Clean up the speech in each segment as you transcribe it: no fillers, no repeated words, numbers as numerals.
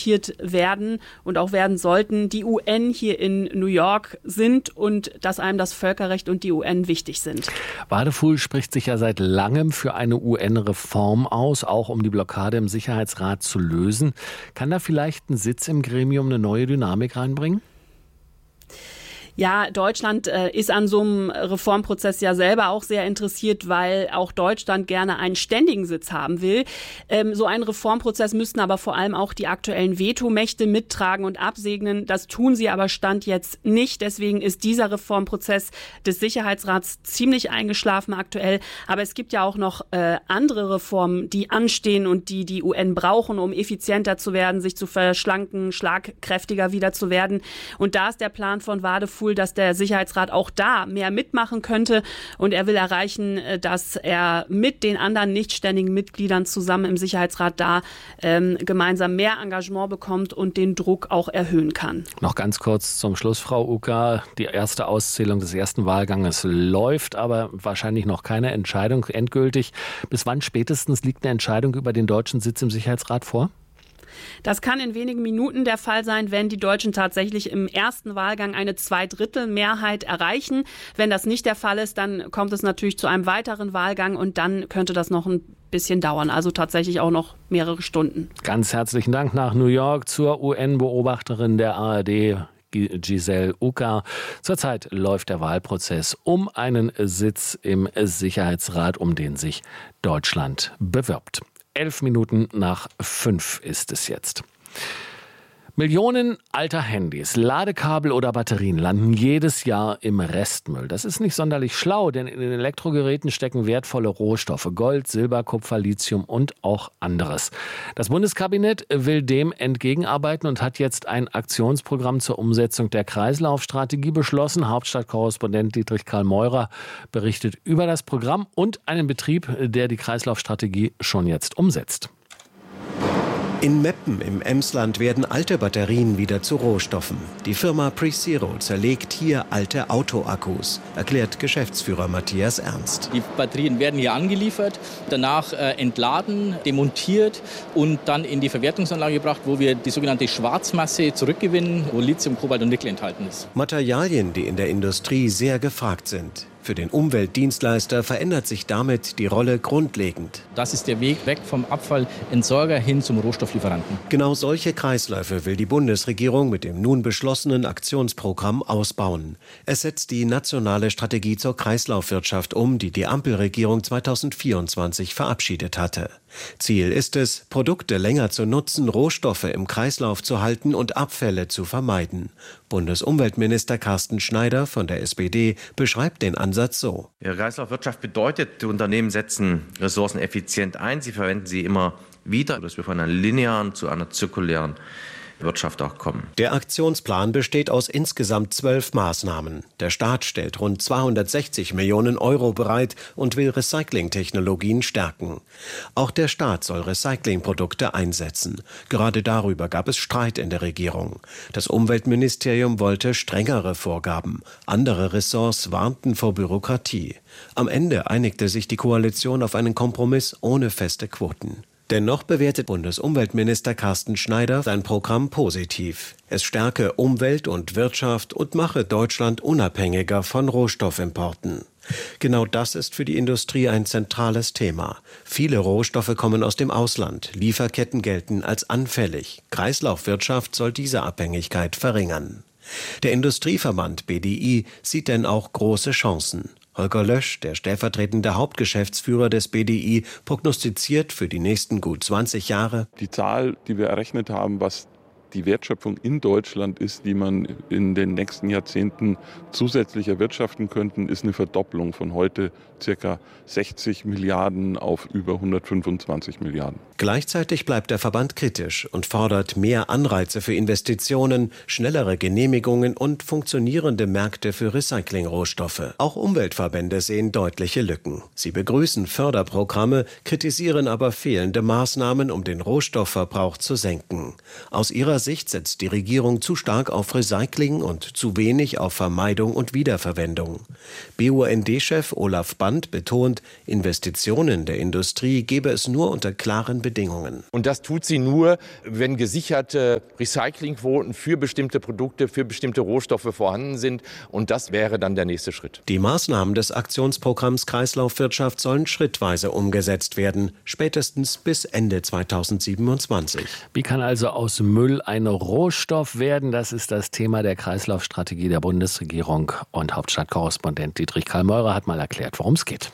diskutiert werden und auch werden sollten, die UN hier in New York sind und dass einem das Völkerrecht und die UN wichtig sind. Wadefuhl spricht sich ja seit langem für eine UN-Reform aus, auch um die Blockade im Sicherheitsrat zu lösen. Kann da vielleicht ein Sitz im Gremium eine neue Dynamik reinbringen? Ja, Deutschland ist an so einem Reformprozess ja selber auch sehr interessiert, weil auch Deutschland gerne einen ständigen Sitz haben will. So einen Reformprozess müssten aber vor allem auch die aktuellen Vetomächte mittragen und absegnen. Das tun sie aber Stand jetzt nicht. Deswegen ist dieser Reformprozess des Sicherheitsrats ziemlich eingeschlafen aktuell. Aber es gibt ja auch noch andere Reformen, die anstehen und die die UN brauchen, um effizienter zu werden, sich zu verschlanken, schlagkräftiger wieder zu werden. Und da ist der Plan von Wadefuhl, dass der Sicherheitsrat auch da mehr mitmachen könnte. Und er will erreichen, dass er mit den anderen nicht ständigen Mitgliedern zusammen im Sicherheitsrat da gemeinsam mehr Engagement bekommt und den Druck auch erhöhen kann. Noch ganz kurz zum Schluss, Frau Uka. Die erste Auszählung des ersten Wahlganges läuft, aber wahrscheinlich noch keine Entscheidung endgültig. Bis wann spätestens liegt eine Entscheidung über den deutschen Sitz im Sicherheitsrat vor? Das kann in wenigen Minuten der Fall sein, wenn die Deutschen tatsächlich im ersten Wahlgang eine Zweidrittelmehrheit erreichen. Wenn das nicht der Fall ist, dann kommt es natürlich zu einem weiteren Wahlgang und dann könnte das noch ein bisschen dauern. Also tatsächlich auch noch mehrere Stunden. Ganz herzlichen Dank nach New York zur UN-Beobachterin der ARD. Giselle Uka. Zurzeit läuft der Wahlprozess um einen Sitz im Sicherheitsrat, um den sich Deutschland bewirbt. 11 Minuten nach 5 ist es jetzt. Millionen alter Handys, Ladekabel oder Batterien landen jedes Jahr im Restmüll. Das ist nicht sonderlich schlau, denn in den Elektrogeräten stecken wertvolle Rohstoffe, Gold, Silber, Kupfer, Lithium und auch anderes. Das Bundeskabinett will dem entgegenarbeiten und hat jetzt ein Aktionsprogramm zur Umsetzung der Kreislaufstrategie beschlossen. Hauptstadtkorrespondent Dietrich Karl Meurer berichtet über das Programm und einen Betrieb, der die Kreislaufstrategie schon jetzt umsetzt. In Meppen im Emsland werden alte Batterien wieder zu Rohstoffen. Die Firma PreZero zerlegt hier alte Autoakkus, erklärt Geschäftsführer Matthias Ernst. Die Batterien werden hier angeliefert, danach entladen, demontiert und dann in die Verwertungsanlage gebracht, wo wir die sogenannte Schwarzmasse zurückgewinnen, wo Lithium, Kobalt und Nickel enthalten ist. Materialien, die in der Industrie sehr gefragt sind. Für den Umweltdienstleister verändert sich damit die Rolle grundlegend. Das ist der Weg weg vom Abfallentsorger hin zum Rohstofflieferanten. Genau solche Kreisläufe will die Bundesregierung mit dem nun beschlossenen Aktionsprogramm ausbauen. Es setzt die nationale Strategie zur Kreislaufwirtschaft um, die die Ampelregierung 2024 verabschiedet hatte. Ziel ist es, Produkte länger zu nutzen, Rohstoffe im Kreislauf zu halten und Abfälle zu vermeiden. Bundesumweltminister Carsten Schneider von der SPD beschreibt den Ansatz so. Ja, Kreislaufwirtschaft bedeutet, die Unternehmen setzen Ressourcen effizient ein, sie verwenden sie immer wieder, dass wir von einer linearen zu einer zirkulären Wirtschaft auch kommen. Der Aktionsplan besteht aus insgesamt 12 Maßnahmen. Der Staat stellt rund 260 Millionen Euro bereit und will Recyclingtechnologien stärken. Auch der Staat soll Recyclingprodukte einsetzen. Gerade darüber gab es Streit in der Regierung. Das Umweltministerium wollte strengere Vorgaben. Andere Ressorts warnten vor Bürokratie. Am Ende einigte sich die Koalition auf einen Kompromiss ohne feste Quoten. Dennoch bewertet Bundesumweltminister Carsten Schneider sein Programm positiv. Es stärke Umwelt und Wirtschaft und mache Deutschland unabhängiger von Rohstoffimporten. Genau das ist für die Industrie ein zentrales Thema. Viele Rohstoffe kommen aus dem Ausland. Lieferketten gelten als anfällig. Kreislaufwirtschaft soll diese Abhängigkeit verringern. Der Industrieverband BDI sieht denn auch große Chancen. Holger Lösch, der stellvertretende Hauptgeschäftsführer des BDI, prognostiziert für die nächsten gut 20 Jahre. Die Zahl, die wir errechnet haben, was die Wertschöpfung in Deutschland ist, die man in den nächsten Jahrzehnten zusätzlich erwirtschaften könnten, ist eine Verdopplung von heute ca. 60 Milliarden auf über 125 Milliarden. Gleichzeitig bleibt der Verband kritisch und fordert mehr Anreize für Investitionen, schnellere Genehmigungen und funktionierende Märkte für Recyclingrohstoffe. Auch Umweltverbände sehen deutliche Lücken. Sie begrüßen Förderprogramme, kritisieren aber fehlende Maßnahmen, um den Rohstoffverbrauch zu senken. Aus ihrer ihrer Sicht setzt die Regierung zu stark auf Recycling und zu wenig auf Vermeidung und Wiederverwendung. BUND-Chef Olaf Band betont, Investitionen der Industrie gebe es nur unter klaren Bedingungen. Und das tut sie nur, wenn gesicherte Recyclingquoten für bestimmte Produkte, für bestimmte Rohstoffe vorhanden sind. Und das wäre dann der nächste Schritt. Die Maßnahmen des Aktionsprogramms Kreislaufwirtschaft sollen schrittweise umgesetzt werden, spätestens bis Ende 2027. Wie kann also aus Müll ein Rohstoff werden? Das ist das Thema der Kreislaufstrategie der Bundesregierung. Und Hauptstadtkorrespondent Dietrich Karl-Meurer hat mal erklärt, worum es geht.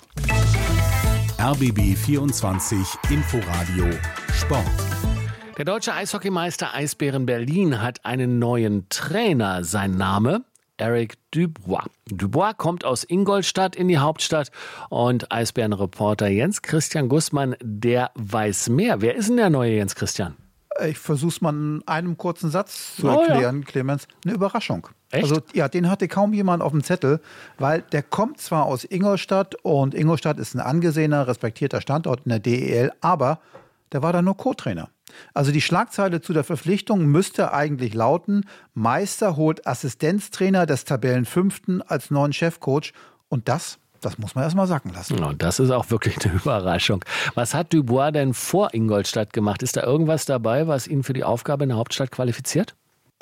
RBB 24 Inforadio Sport. Der deutsche Eishockeymeister Eisbären Berlin hat einen neuen Trainer. Sein Name? Eric Dubois. Dubois kommt aus Ingolstadt in die Hauptstadt und Eisbärenreporter Jens Christian Gussmann, der weiß mehr. Wer ist denn der neue Jens Christian? Ich versuche es mal in einem kurzen Satz zu erklären, ja. Clemens. Eine Überraschung. Echt? Also ja, den hatte kaum jemand auf dem Zettel, weil der kommt zwar aus Ingolstadt und Ingolstadt ist ein angesehener, respektierter Standort in der DEL, aber der war da nur Co-Trainer. Also die Schlagzeile zu der Verpflichtung müsste eigentlich lauten: Meister holt Assistenztrainer des Tabellenfünften als neuen Chefcoach. Und das muss man erst mal sacken lassen. Und das ist auch wirklich eine Überraschung. Was hat Dubois denn vor Ingolstadt gemacht? Ist da irgendwas dabei, was ihn für die Aufgabe in der Hauptstadt qualifiziert?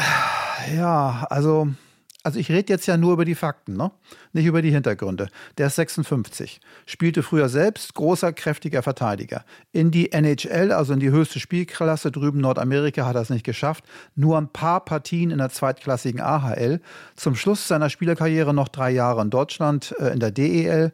Ja, also ich rede jetzt ja nur über die Fakten, ne? Nicht über die Hintergründe. Der ist 56, spielte früher selbst, großer, kräftiger Verteidiger. In die NHL, also in die höchste Spielklasse drüben in Nordamerika, hat er es nicht geschafft. Nur ein paar Partien in der zweitklassigen AHL. Zum Schluss seiner Spielerkarriere noch 3 Jahre in Deutschland, in der DEL.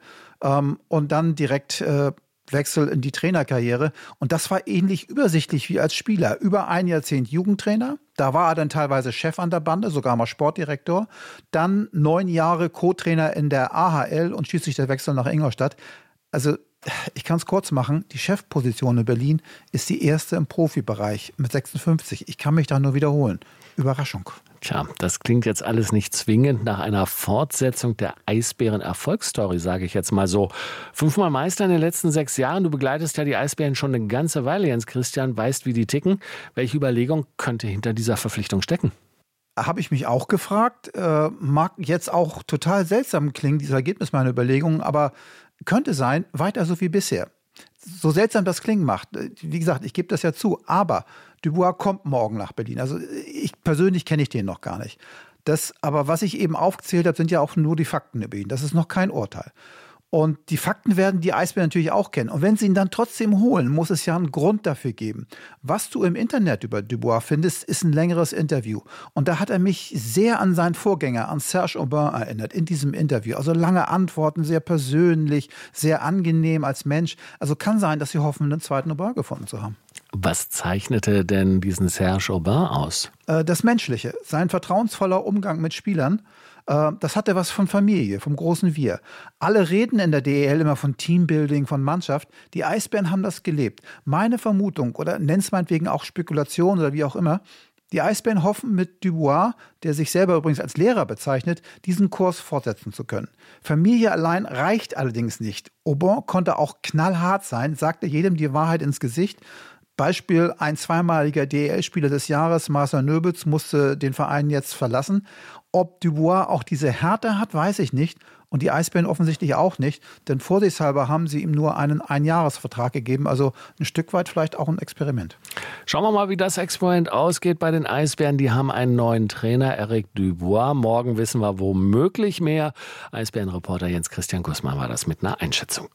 Und dann direkt Wechsel in die Trainerkarriere. Und das war ähnlich übersichtlich wie als Spieler. Über 1 Jahrzehnt Jugendtrainer. Da war er dann teilweise Chef an der Bande, sogar mal Sportdirektor. Dann 9 Jahre Co-Trainer in der AHL und schließlich der Wechsel nach Ingolstadt. Also ich kann es kurz machen. Die Chefposition in Berlin ist die erste im Profibereich mit 56. Ich kann mich da nur wiederholen. Überraschung. Tja, das klingt jetzt alles nicht zwingend nach einer Fortsetzung der Eisbären-Erfolgsstory, sage ich jetzt mal so. 5-mal Meister in den letzten 6 Jahren. Du begleitest ja die Eisbären schon eine ganze Weile, Jens Christian, weißt, wie die ticken. Welche Überlegung könnte hinter dieser Verpflichtung stecken? Habe ich mich auch gefragt. Mag jetzt auch total seltsam klingen, dieses Ergebnis meiner Überlegungen, aber könnte sein, weiter so wie bisher. So seltsam das klingen macht. Wie gesagt, ich gebe das ja zu, aber Dubois kommt morgen nach Berlin. Also ich persönlich kenne den noch gar nicht. Aber was ich eben aufgezählt habe, sind ja auch nur die Fakten über ihn. Das ist noch kein Urteil. Und die Fakten werden die Eisbären natürlich auch kennen. Und wenn sie ihn dann trotzdem holen, muss es ja einen Grund dafür geben. Was du im Internet über Dubois findest, ist ein längeres Interview. Und da hat er mich sehr an seinen Vorgänger, an Serge Aubin erinnert, in diesem Interview. Also lange Antworten, sehr persönlich, sehr angenehm als Mensch. Also kann sein, dass sie hoffen, einen zweiten Aubin gefunden zu haben. Was zeichnete denn diesen Serge Aubin aus? Das Menschliche, sein vertrauensvoller Umgang mit Spielern. Das hatte was von Familie, vom großen Wir. Alle reden in der DEL immer von Teambuilding, von Mannschaft. Die Eisbären haben das gelebt. Meine Vermutung, oder nenn es meinetwegen auch Spekulation oder wie auch immer, die Eisbären hoffen mit Dubois, der sich selber übrigens als Lehrer bezeichnet, diesen Kurs fortsetzen zu können. Familie allein reicht allerdings nicht. Aubin konnte auch knallhart sein, sagte jedem die Wahrheit ins Gesicht. Beispiel, ein 2-maliger DEL-Spieler des Jahres, Marcel Nöbels, musste den Verein jetzt verlassen. Ob Dubois auch diese Härte hat, weiß ich nicht. Und die Eisbären offensichtlich auch nicht. Denn vorsichtshalber haben sie ihm nur einen Einjahresvertrag gegeben. Also ein Stück weit vielleicht auch ein Experiment. Schauen wir mal, wie das Experiment ausgeht bei den Eisbären. Die haben einen neuen Trainer, Eric Dubois. Morgen wissen wir womöglich mehr. Eisbärenreporter Jens Christian Gussmann war das mit einer Einschätzung.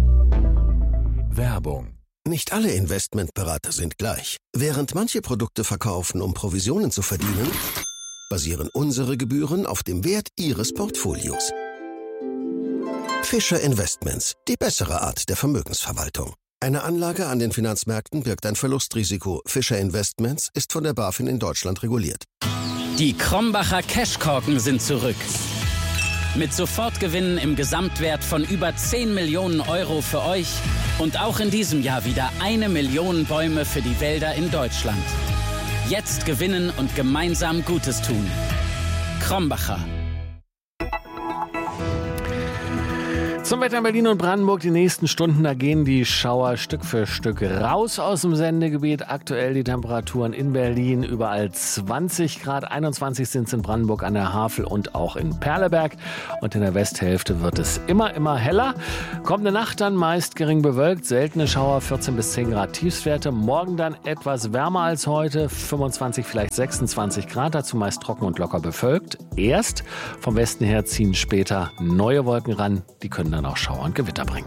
Werbung. Nicht alle Investmentberater sind gleich. Während manche Produkte verkaufen, um Provisionen zu verdienen, basieren unsere Gebühren auf dem Wert Ihres Portfolios. Fischer Investments, die bessere Art der Vermögensverwaltung. Eine Anlage an den Finanzmärkten birgt ein Verlustrisiko. Fischer Investments ist von der BaFin in Deutschland reguliert. Die Krombacher Cashkorken sind zurück. Mit Sofortgewinnen im Gesamtwert von über 10 Millionen Euro für euch und auch in diesem Jahr wieder 1 Million Bäume für die Wälder in Deutschland. Jetzt gewinnen und gemeinsam Gutes tun. Krombacher. Zum Wetter in Berlin und Brandenburg die nächsten Stunden, da gehen die Schauer Stück für Stück raus aus dem Sendegebiet. Aktuell die Temperaturen in Berlin überall 20 Grad, 21 sind es in Brandenburg an der Havel und auch in Perleberg. Und in der Westhälfte wird es immer heller. Kommende Nacht dann meist gering bewölkt, seltene Schauer, 14 bis 10 Grad Tiefstwerte. Morgen dann etwas wärmer als heute, 25, vielleicht 26 Grad, dazu meist trocken und locker bevölkert. Erst vom Westen her ziehen später neue Wolken ran, die können dann auch Schauer und Gewitter bringen.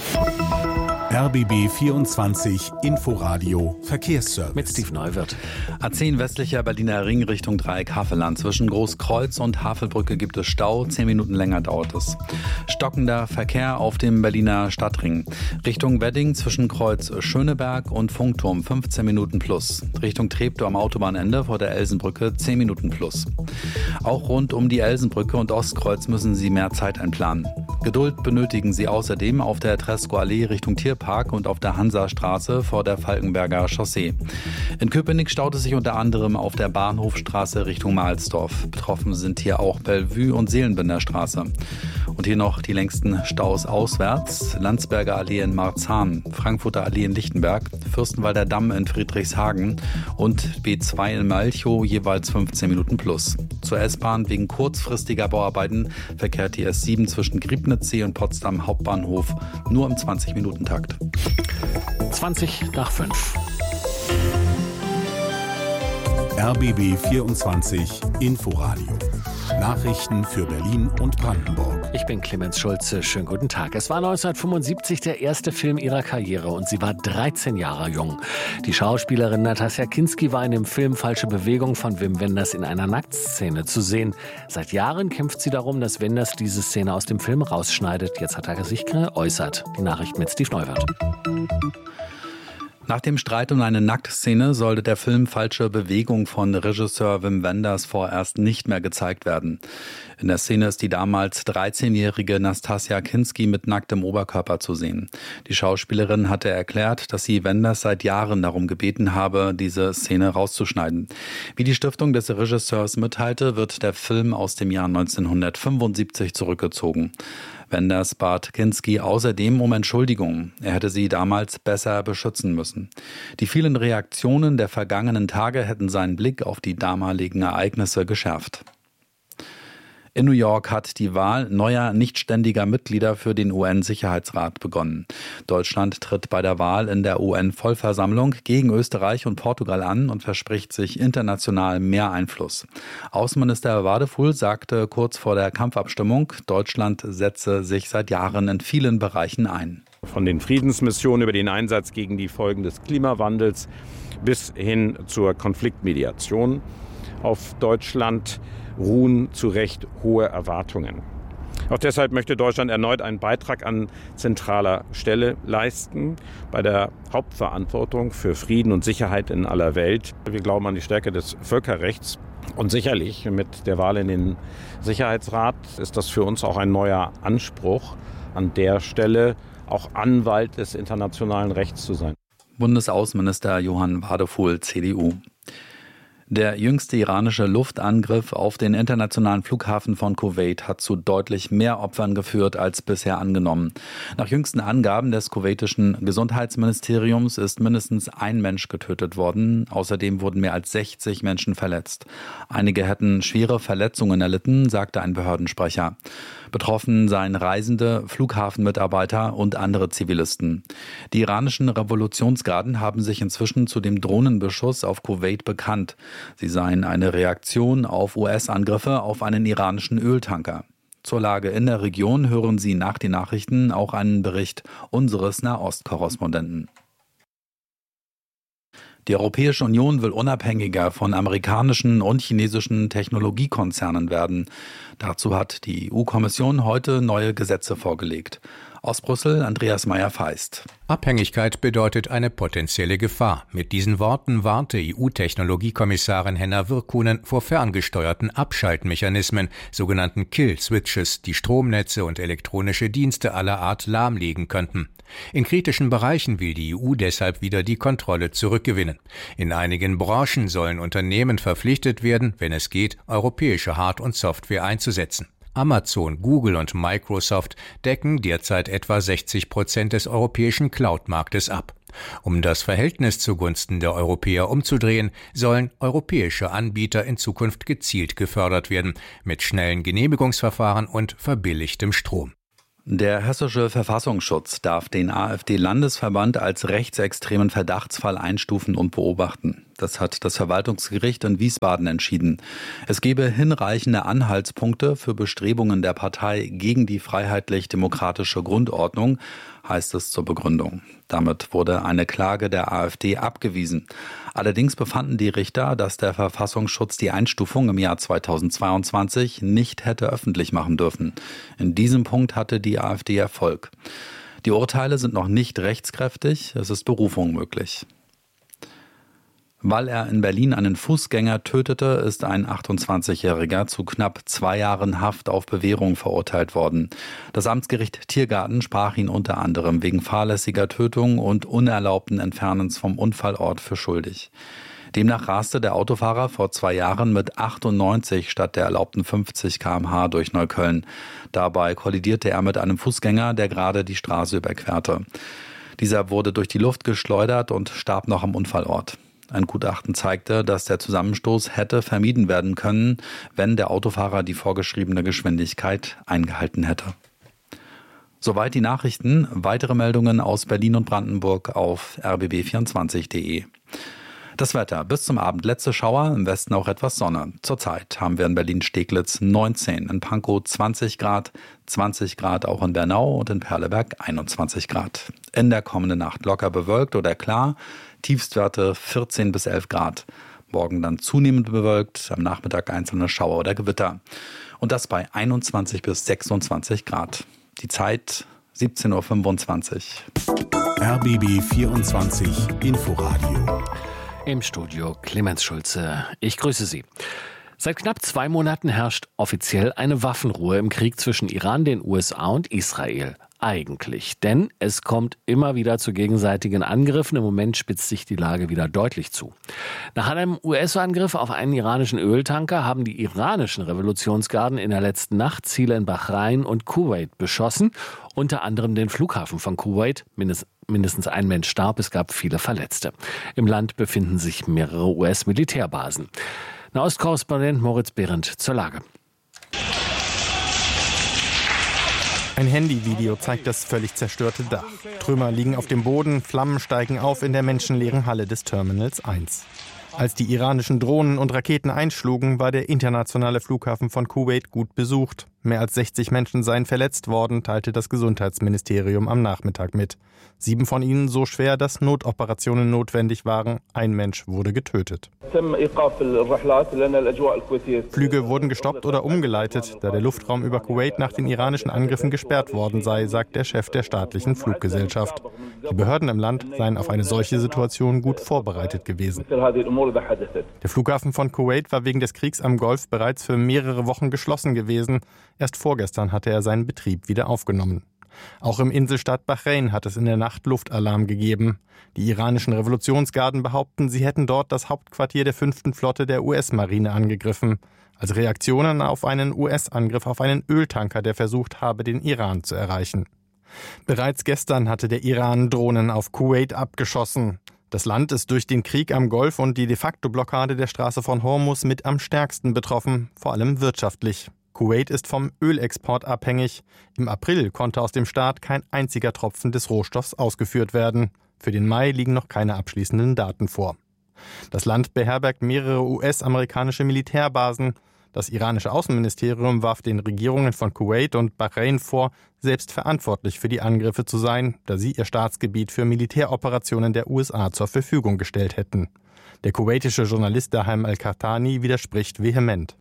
RBB 24 Inforadio Verkehrsservice. Mit Steve Neuwirth. A10 westlicher Berliner Ring Richtung Dreieck Havelland. Zwischen Großkreuz und Havelbrücke gibt es Stau. 10 Minuten länger dauert es. Stockender Verkehr auf dem Berliner Stadtring. Richtung Wedding zwischen Kreuz Schöneberg und Funkturm 15 Minuten plus. Richtung Treptow am Autobahnende vor der Elsenbrücke 10 Minuten plus. Auch rund um die Elsenbrücke und Ostkreuz müssen Sie mehr Zeit einplanen. Geduld benötigen Sie außerdem auf der Tresco-Allee Richtung Tierpark und auf der Hansastraße vor der Falkenberger Chaussee. In Köpenick staut es sich unter anderem auf der Bahnhofstraße Richtung Mahlsdorf. Betroffen sind hier auch Bellevue und Seelenbinderstraße. Und hier noch die längsten Staus auswärts. Landsberger Allee in Marzahn, Frankfurter Allee in Lichtenberg, Fürstenwalder Damm in Friedrichshagen und B2 in Malchow jeweils 15 Minuten plus. Zur S-Bahn wegen kurzfristiger Bauarbeiten verkehrt die S7 zwischen Griebnitzsee und Potsdam Hauptbahnhof nur im 20-Minuten-Takt. 5:20. RBB 24 Inforadio. Nachrichten für Berlin und Brandenburg. Ich bin Clemens Schulze. Schönen guten Tag. Es war 1975 der erste Film ihrer Karriere und sie war 13 Jahre jung. Die Schauspielerin Natasja Kinski war in dem Film Falsche Bewegung von Wim Wenders in einer Nacktszene zu sehen. Seit Jahren kämpft sie darum, dass Wenders diese Szene aus dem Film rausschneidet. Jetzt hat er sich geäußert. Die Nachricht mit Steve Neuwirth. Nach dem Streit um eine Nacktszene sollte der Film Falsche Bewegung von Regisseur Wim Wenders vorerst nicht mehr gezeigt werden. In der Szene ist die damals 13-jährige Natasja Kinski mit nacktem Oberkörper zu sehen. Die Schauspielerin hatte erklärt, dass sie Wenders seit Jahren darum gebeten habe, diese Szene rauszuschneiden. Wie die Stiftung des Regisseurs mitteilte, wird der Film aus dem Jahr 1975 zurückgezogen. Wenders bat Kinski außerdem um Entschuldigung. Er hätte sie damals besser beschützen müssen. Die vielen Reaktionen der vergangenen Tage hätten seinen Blick auf die damaligen Ereignisse geschärft. In New York hat die Wahl neuer nichtständiger Mitglieder für den UN-Sicherheitsrat begonnen. Deutschland tritt bei der Wahl in der UN-Vollversammlung gegen Österreich und Portugal an und verspricht sich international mehr Einfluss. Außenminister Wadefuhl sagte kurz vor der Kampfabstimmung, Deutschland setze sich seit Jahren in vielen Bereichen ein. Von den Friedensmissionen über den Einsatz gegen die Folgen des Klimawandels bis hin zur Konfliktmediation. Auf Deutschland ruhen zu Recht hohe Erwartungen. Auch deshalb möchte Deutschland erneut einen Beitrag an zentraler Stelle leisten bei der Hauptverantwortung für Frieden und Sicherheit in aller Welt. Wir glauben an die Stärke des Völkerrechts und sicherlich mit der Wahl in den Sicherheitsrat ist das für uns auch ein neuer Anspruch, an der Stelle auch Anwalt des internationalen Rechts zu sein. Bundesaußenminister Johann Wadefuhl, CDU. Der jüngste iranische Luftangriff auf den internationalen Flughafen von Kuwait hat zu deutlich mehr Opfern geführt als bisher angenommen. Nach jüngsten Angaben des kuwaitischen Gesundheitsministeriums ist mindestens ein Mensch getötet worden. Außerdem wurden mehr als 60 Menschen verletzt. Einige hätten schwere Verletzungen erlitten, sagte ein Behördensprecher. Betroffen seien Reisende, Flughafenmitarbeiter und andere Zivilisten. Die iranischen Revolutionsgarden haben sich inzwischen zu dem Drohnenbeschuss auf Kuwait bekannt. Sie seien eine Reaktion auf US-Angriffe auf einen iranischen Öltanker. Zur Lage in der Region hören Sie nach den Nachrichten auch einen Bericht unseres Nahost-Korrespondenten. Die Europäische Union will unabhängiger von amerikanischen und chinesischen Technologiekonzernen werden. Dazu hat die EU-Kommission heute neue Gesetze vorgelegt. Aus Brüssel Andreas Meyer-Feist. Abhängigkeit bedeutet eine potenzielle Gefahr. Mit diesen Worten warnte EU-Technologiekommissarin Henna Virkkunen vor ferngesteuerten Abschaltmechanismen, sogenannten Kill-Switches, die Stromnetze und elektronische Dienste aller Art lahmlegen könnten. In kritischen Bereichen will die EU deshalb wieder die Kontrolle zurückgewinnen. In einigen Branchen sollen Unternehmen verpflichtet werden, wenn es geht, europäische Hard- und Software einzusetzen. Amazon, Google und Microsoft decken derzeit etwa 60% des europäischen Cloud-Marktes ab. Um das Verhältnis zugunsten der Europäer umzudrehen, sollen europäische Anbieter in Zukunft gezielt gefördert werden, mit schnellen Genehmigungsverfahren und verbilligtem Strom. Der Hessische Verfassungsschutz darf den AfD-Landesverband als rechtsextremen Verdachtsfall einstufen und beobachten. Das hat das Verwaltungsgericht in Wiesbaden entschieden. Es gebe hinreichende Anhaltspunkte für Bestrebungen der Partei gegen die freiheitlich-demokratische Grundordnung, heißt es zur Begründung. Damit wurde eine Klage der AfD abgewiesen. Allerdings befanden die Richter, dass der Verfassungsschutz die Einstufung im Jahr 2022 nicht hätte öffentlich machen dürfen. In diesem Punkt hatte die AfD Erfolg. Die Urteile sind noch nicht rechtskräftig, es ist Berufung möglich. Weil er in Berlin einen Fußgänger tötete, ist ein 28-Jähriger zu knapp 2 Jahren Haft auf Bewährung verurteilt worden. Das Amtsgericht Tiergarten sprach ihn unter anderem wegen fahrlässiger Tötung und unerlaubten Entfernens vom Unfallort für schuldig. Demnach raste der Autofahrer vor 2 Jahren mit 98 statt der erlaubten 50 km/h durch Neukölln. Dabei kollidierte er mit einem Fußgänger, der gerade die Straße überquerte. Dieser wurde durch die Luft geschleudert und starb noch am Unfallort. Ein Gutachten zeigte, dass der Zusammenstoß hätte vermieden werden können, wenn der Autofahrer die vorgeschriebene Geschwindigkeit eingehalten hätte. Soweit die Nachrichten. Weitere Meldungen aus Berlin und Brandenburg auf rbb24.de. Das Wetter. Bis zum Abend letzte Schauer, im Westen auch etwas Sonne. Zurzeit haben wir in Berlin-Steglitz 19, in Pankow 20 Grad auch in Bernau und in Perleberg 21 Grad. In der kommenden Nacht locker bewölkt oder klar, Tiefstwerte 14 bis 11 Grad. Morgen dann zunehmend bewölkt, am Nachmittag einzelne Schauer oder Gewitter. Und das bei 21 bis 26 Grad. Die Zeit 17.25 Uhr. RBB 24 Inforadio. Im Studio Clemens Schulze. Ich grüße Sie. Seit knapp 2 Monaten herrscht offiziell eine Waffenruhe im Krieg zwischen Iran, den USA und Israel. Eigentlich, denn es kommt immer wieder zu gegenseitigen Angriffen. Im Moment spitzt sich die Lage wieder deutlich zu. Nach einem US-Angriff auf einen iranischen Öltanker haben die iranischen Revolutionsgarden in der letzten Nacht Ziele in Bahrain und Kuwait beschossen, unter anderem den Flughafen von Kuwait. Mindestens ein Mensch starb, es gab viele Verletzte. Im Land befinden sich mehrere US-Militärbasen. Nahostkorrespondent Moritz Behrendt zur Lage. Ein Handyvideo zeigt das völlig zerstörte Dach. Trümmer liegen auf dem Boden, Flammen steigen auf in der menschenleeren Halle des Terminals 1. Als die iranischen Drohnen und Raketen einschlugen, war der internationale Flughafen von Kuwait gut besucht. Mehr als 60 Menschen seien verletzt worden, teilte das Gesundheitsministerium am Nachmittag mit. 7 von ihnen so schwer, dass Notoperationen notwendig waren. Ein Mensch wurde getötet. Flüge wurden gestoppt oder umgeleitet, da der Luftraum über Kuwait nach den iranischen Angriffen gesperrt worden sei, sagt der Chef der staatlichen Fluggesellschaft. Die Behörden im Land seien auf eine solche Situation gut vorbereitet gewesen. Der Flughafen von Kuwait war wegen des Kriegs am Golf bereits für mehrere Wochen geschlossen gewesen. Erst vorgestern hatte er seinen Betrieb wieder aufgenommen. Auch im Inselstaat Bahrain hat es in der Nacht Luftalarm gegeben. Die iranischen Revolutionsgarden behaupten, sie hätten dort das Hauptquartier der 5. Flotte der US-Marine angegriffen. Als Reaktionen auf einen US-Angriff auf einen Öltanker, der versucht habe, den Iran zu erreichen. Bereits gestern hatte der Iran Drohnen auf Kuwait abgeschossen. Das Land ist durch den Krieg am Golf und die De-facto-Blockade der Straße von Hormuz mit am stärksten betroffen, vor allem wirtschaftlich. Kuwait ist vom Ölexport abhängig. Im April konnte aus dem Staat kein einziger Tropfen des Rohstoffs ausgeführt werden. Für den Mai liegen noch keine abschließenden Daten vor. Das Land beherbergt mehrere US-amerikanische Militärbasen. Das iranische Außenministerium warf den Regierungen von Kuwait und Bahrain vor, selbst verantwortlich für die Angriffe zu sein, da sie ihr Staatsgebiet für Militäroperationen der USA zur Verfügung gestellt hätten. Der kuwaitische Journalist Dahem Al-Qahtani widerspricht vehement.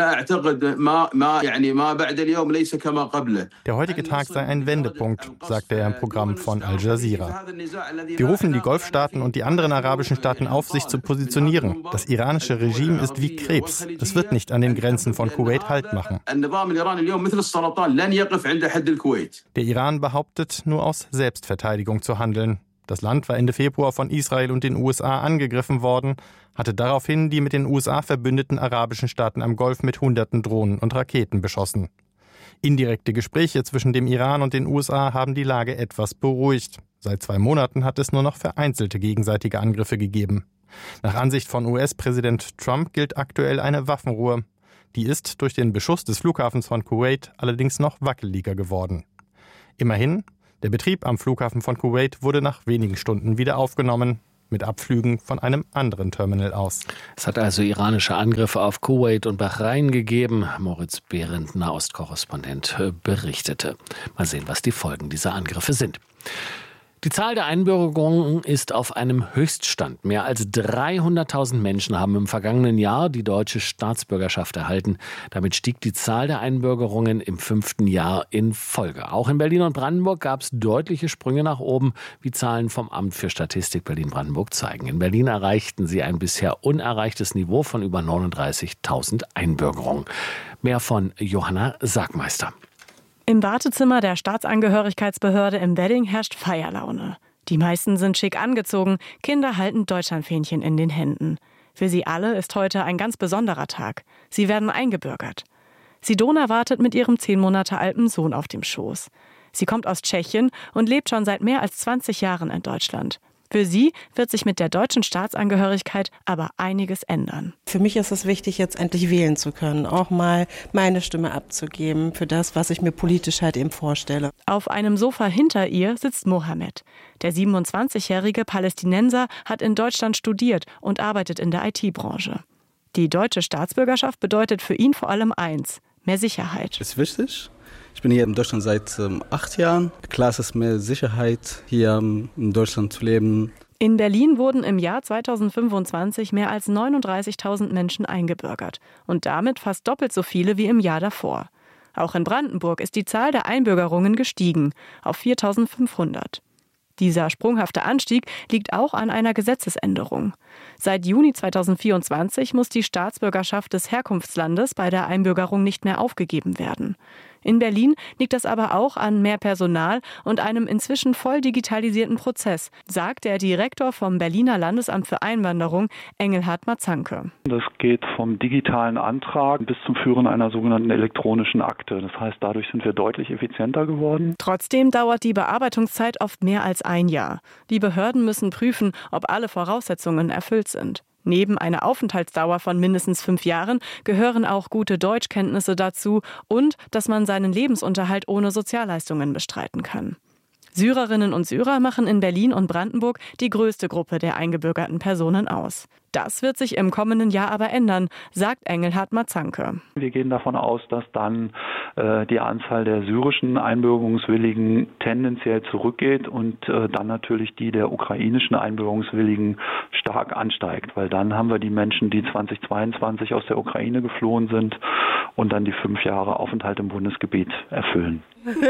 Der heutige Tag sei ein Wendepunkt, sagte er im Programm von Al Jazeera. Wir rufen die Golfstaaten und die anderen arabischen Staaten auf, sich zu positionieren. Das iranische Regime ist wie Krebs. Es wird nicht an den Grenzen von Kuwait Halt machen. Der Iran behauptet, nur aus Selbstverteidigung zu handeln. Das Land war Ende Februar von Israel und den USA angegriffen worden, hatte daraufhin die mit den USA verbündeten arabischen Staaten am Golf mit Hunderten Drohnen und Raketen beschossen. Indirekte Gespräche zwischen dem Iran und den USA haben die Lage etwas beruhigt. Seit 2 Monaten hat es nur noch vereinzelte gegenseitige Angriffe gegeben. Nach Ansicht von US-Präsident Trump gilt aktuell eine Waffenruhe. Die ist durch den Beschuss des Flughafens von Kuwait allerdings noch wackeliger geworden. Immerhin, der Betrieb am Flughafen von Kuwait wurde nach wenigen Stunden wieder aufgenommen, mit Abflügen von einem anderen Terminal aus. Es hat also iranische Angriffe auf Kuwait und Bahrain gegeben. Moritz Behrendt, Nahostkorrespondent, berichtete. Mal sehen, was die Folgen dieser Angriffe sind. Die Zahl der Einbürgerungen ist auf einem Höchststand. Mehr als 300.000 Menschen haben im vergangenen Jahr die deutsche Staatsbürgerschaft erhalten. Damit stieg die Zahl der Einbürgerungen im 5. Jahr in Folge. Auch in Berlin und Brandenburg gab es deutliche Sprünge nach oben, wie Zahlen vom Amt für Statistik Berlin-Brandenburg zeigen. In Berlin erreichten sie ein bisher unerreichtes Niveau von über 39.000 Einbürgerungen. Mehr von Johanna Sagmeister. Im Wartezimmer der Staatsangehörigkeitsbehörde im Wedding herrscht Feierlaune. Die meisten sind schick angezogen, Kinder halten Deutschlandfähnchen in den Händen. Für sie alle ist heute ein ganz besonderer Tag. Sie werden eingebürgert. Sidona wartet mit ihrem 10 Monate alten Sohn auf dem Schoß. Sie kommt aus Tschechien und lebt schon seit mehr als 20 Jahren in Deutschland. Für sie wird sich mit der deutschen Staatsangehörigkeit aber einiges ändern. Für mich ist es wichtig, jetzt endlich wählen zu können, auch mal meine Stimme abzugeben für das, was ich mir politisch halt eben vorstelle. Auf einem Sofa hinter ihr sitzt Mohammed. Der 27-jährige Palästinenser hat in Deutschland studiert und arbeitet in der IT-Branche. Die deutsche Staatsbürgerschaft bedeutet für ihn vor allem eins: mehr Sicherheit. Das ist wichtig. Ich bin hier in Deutschland seit 8 Jahren. Klar ist es mehr Sicherheit, hier in Deutschland zu leben. In Berlin wurden im Jahr 2025 mehr als 39.000 Menschen eingebürgert und damit fast doppelt so viele wie im Jahr davor. Auch in Brandenburg ist die Zahl der Einbürgerungen gestiegen auf 4.500. Dieser sprunghafte Anstieg liegt auch an einer Gesetzesänderung. Seit Juni 2024 muss die Staatsbürgerschaft des Herkunftslandes bei der Einbürgerung nicht mehr aufgegeben werden. In Berlin liegt das aber auch an mehr Personal und einem inzwischen voll digitalisierten Prozess, sagt der Direktor vom Berliner Landesamt für Einwanderung, Engelhard Mazanke. Das geht vom digitalen Antrag bis zum Führen einer sogenannten elektronischen Akte. Das heißt, dadurch sind wir deutlich effizienter geworden. Trotzdem dauert die Bearbeitungszeit oft mehr als ein Jahr. Die Behörden müssen prüfen, ob alle Voraussetzungen erfüllt sind. Neben einer Aufenthaltsdauer von mindestens 5 Jahren gehören auch gute Deutschkenntnisse dazu und dass man seinen Lebensunterhalt ohne Sozialleistungen bestreiten kann. Syrerinnen und Syrer machen in Berlin und Brandenburg die größte Gruppe der eingebürgerten Personen aus. Das wird sich im kommenden Jahr aber ändern, sagt Engelhard Mazanke. Wir gehen davon aus, dass dann die Anzahl der syrischen Einbürgerungswilligen tendenziell zurückgeht und dann natürlich die der ukrainischen Einbürgerungswilligen stark ansteigt. Weil dann haben wir die Menschen, die 2022 aus der Ukraine geflohen sind und dann die 5 Jahre Aufenthalt im Bundesgebiet erfüllen.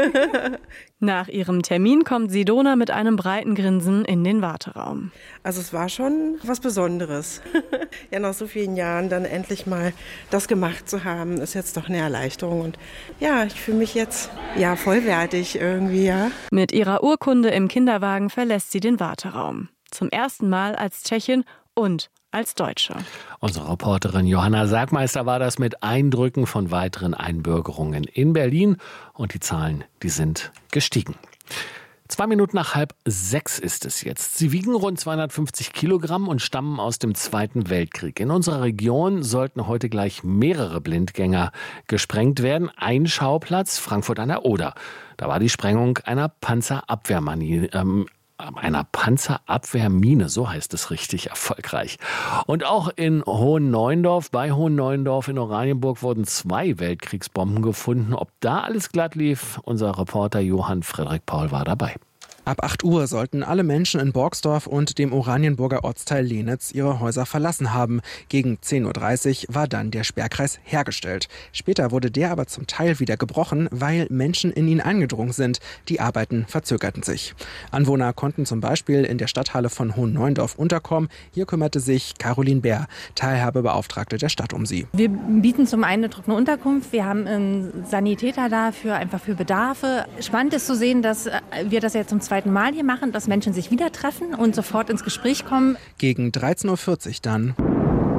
Nach ihrem Termin kommt Sidona mit einem breiten Grinsen in den Warteraum. Also es war schon was Besonderes. Ja, nach so vielen Jahren dann endlich mal das gemacht zu haben, ist jetzt doch eine Erleichterung. Und ja, ich fühle mich jetzt vollwertig irgendwie, ja. Mit ihrer Urkunde im Kinderwagen verlässt sie den Warteraum. Zum ersten Mal als Tschechin und als Deutsche. Unsere Reporterin Johanna Sagmeister war das mit Eindrücken von weiteren Einbürgerungen in Berlin. Und die Zahlen, die sind gestiegen. 2 Minuten nach 5:30 ist es jetzt. Sie wiegen rund 250 Kilogramm und stammen aus dem Zweiten Weltkrieg. In unserer Region sollten heute gleich mehrere Blindgänger gesprengt werden. Ein Schauplatz, Frankfurt an der Oder. Da war die Sprengung einer Panzerabwehrmine, so heißt es richtig, erfolgreich. Und auch in bei Hohenneuendorf in Oranienburg wurden 2 Weltkriegsbomben gefunden. Ob da alles glatt lief, unser Reporter Johann Frederik Paul war dabei. Ab 8 Uhr sollten alle Menschen in Borgsdorf und dem Oranienburger Ortsteil Lenitz ihre Häuser verlassen haben. Gegen 10.30 Uhr war dann der Sperrkreis hergestellt. Später wurde der aber zum Teil wieder gebrochen, weil Menschen in ihn eingedrungen sind. Die Arbeiten verzögerten sich. Anwohner konnten zum Beispiel in der Stadthalle von Hohenneuendorf unterkommen. Hier kümmerte sich Caroline Bär, Teilhabebeauftragte der Stadt, um sie. Wir bieten zum einen eine trockene Unterkunft. Wir haben einen Sanitäter da einfach für Bedarfe. Spannend ist zu sehen, dass wir das jetzt zum zweiten Mal hier machen, dass Menschen sich wieder treffen und sofort ins Gespräch kommen. Gegen 13.40 Uhr dann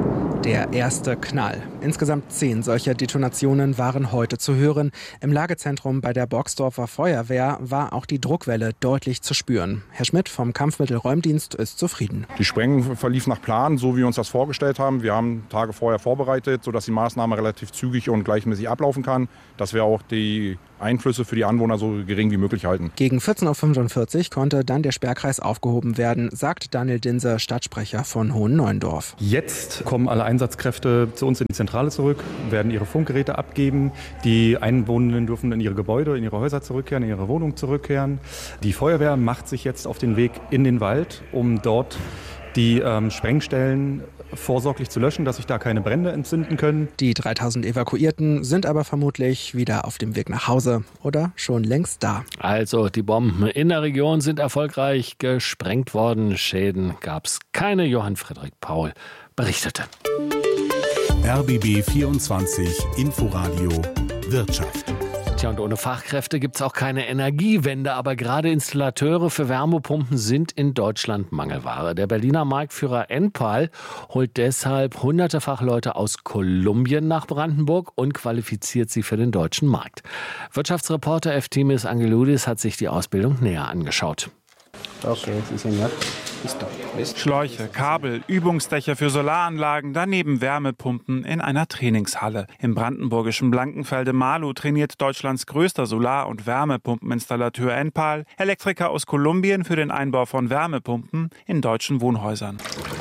Der erste Knall. Insgesamt 10 solcher Detonationen waren heute zu hören. Im Lagezentrum bei der Borgsdorfer Feuerwehr war auch die Druckwelle deutlich zu spüren. Herr Schmidt vom Kampfmittelräumdienst ist zufrieden. Die Sprengung verlief nach Plan, so wie wir uns das vorgestellt haben. Wir haben Tage vorher vorbereitet, sodass die Maßnahme relativ zügig und gleichmäßig ablaufen kann, dass wir auch die Einflüsse für die Anwohner so gering wie möglich halten. Gegen 14.45 Uhr konnte dann der Sperrkreis aufgehoben werden, sagt Daniel Dinse, Stadtsprecher von Hohenneuendorf. Jetzt kommen alle Einsatzkräfte zu uns in die Zentrale zurück, werden ihre Funkgeräte abgeben. Die Einwohnenden dürfen in ihre Gebäude, in ihre Häuser zurückkehren, in ihre Wohnung zurückkehren. Die Feuerwehr macht sich jetzt auf den Weg in den Wald, um dort die Sprengstellen vorsorglich zu löschen, dass sich da keine Brände entzünden können. Die 3000 Evakuierten sind aber vermutlich wieder auf dem Weg nach Hause oder schon längst da. Also die Bomben in der Region sind erfolgreich gesprengt worden. Schäden gab es keine. Johann Friedrich Paul berichtete. RBB 24 Inforadio Wirtschaft. Tja, und ohne Fachkräfte gibt es auch keine Energiewende, aber gerade Installateure für Wärmepumpen sind in Deutschland Mangelware. Der Berliner Marktführer Enpal holt deshalb hunderte Fachleute aus Kolumbien nach Brandenburg und qualifiziert sie für den deutschen Markt. Wirtschaftsreporter Eftimis Angeloudis hat sich die Ausbildung näher angeschaut. Okay, sí, señor. Schläuche, Kabel, Übungsdächer für Solaranlagen, daneben Wärmepumpen in einer Trainingshalle. Im brandenburgischen Blankenfelde-Marlow trainiert Deutschlands größter Solar- und Wärmepumpeninstallateur Enpal Elektriker aus Kolumbien für den Einbau von Wärmepumpen in deutschen Wohnhäusern.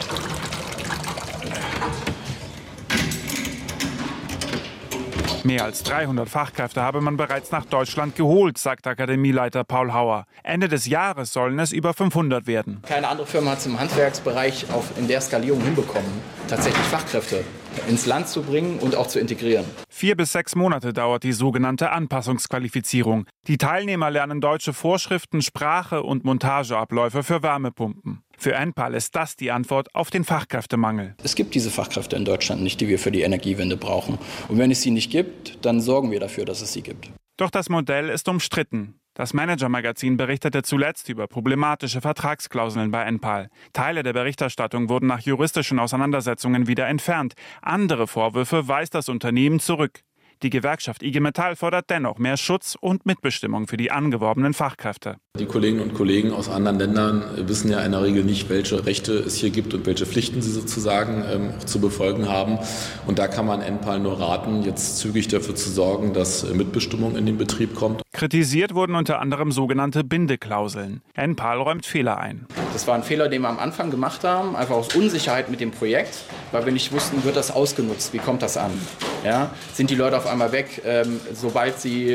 Mehr als 300 Fachkräfte habe man bereits nach Deutschland geholt, sagt Akademieleiter Paul Hauer. Ende des Jahres sollen es über 500 werden. Keine andere Firma hat es im Handwerksbereich in der Skalierung hinbekommen, tatsächlich Fachkräfte ins Land zu bringen und auch zu integrieren. 4 bis 6 Monate dauert die sogenannte Anpassungsqualifizierung. Die Teilnehmer lernen deutsche Vorschriften, Sprache und Montageabläufe für Wärmepumpen. Für Enpal ist das die Antwort auf den Fachkräftemangel. Es gibt diese Fachkräfte in Deutschland nicht, die wir für die Energiewende brauchen. Und wenn es sie nicht gibt, dann sorgen wir dafür, dass es sie gibt. Doch das Modell ist umstritten. Das Manager-Magazin berichtete zuletzt über problematische Vertragsklauseln bei Enpal. Teile der Berichterstattung wurden nach juristischen Auseinandersetzungen wieder entfernt. Andere Vorwürfe weist das Unternehmen zurück. Die Gewerkschaft IG Metall fordert dennoch mehr Schutz und Mitbestimmung für die angeworbenen Fachkräfte. Die Kolleginnen und Kollegen aus anderen Ländern wissen ja in der Regel nicht, welche Rechte es hier gibt und welche Pflichten sie sozusagen zu befolgen haben. Und da kann man Enpal nur raten, jetzt zügig dafür zu sorgen, dass Mitbestimmung in den Betrieb kommt. Kritisiert wurden unter anderem sogenannte Bindeklauseln. Enpal räumt Fehler ein. Das war ein Fehler, den wir am Anfang gemacht haben, einfach aus Unsicherheit mit dem Projekt, weil wir nicht wussten, wird das ausgenutzt, wie kommt das an? Ja? Sind die Leute auf einmal weg, sobald sie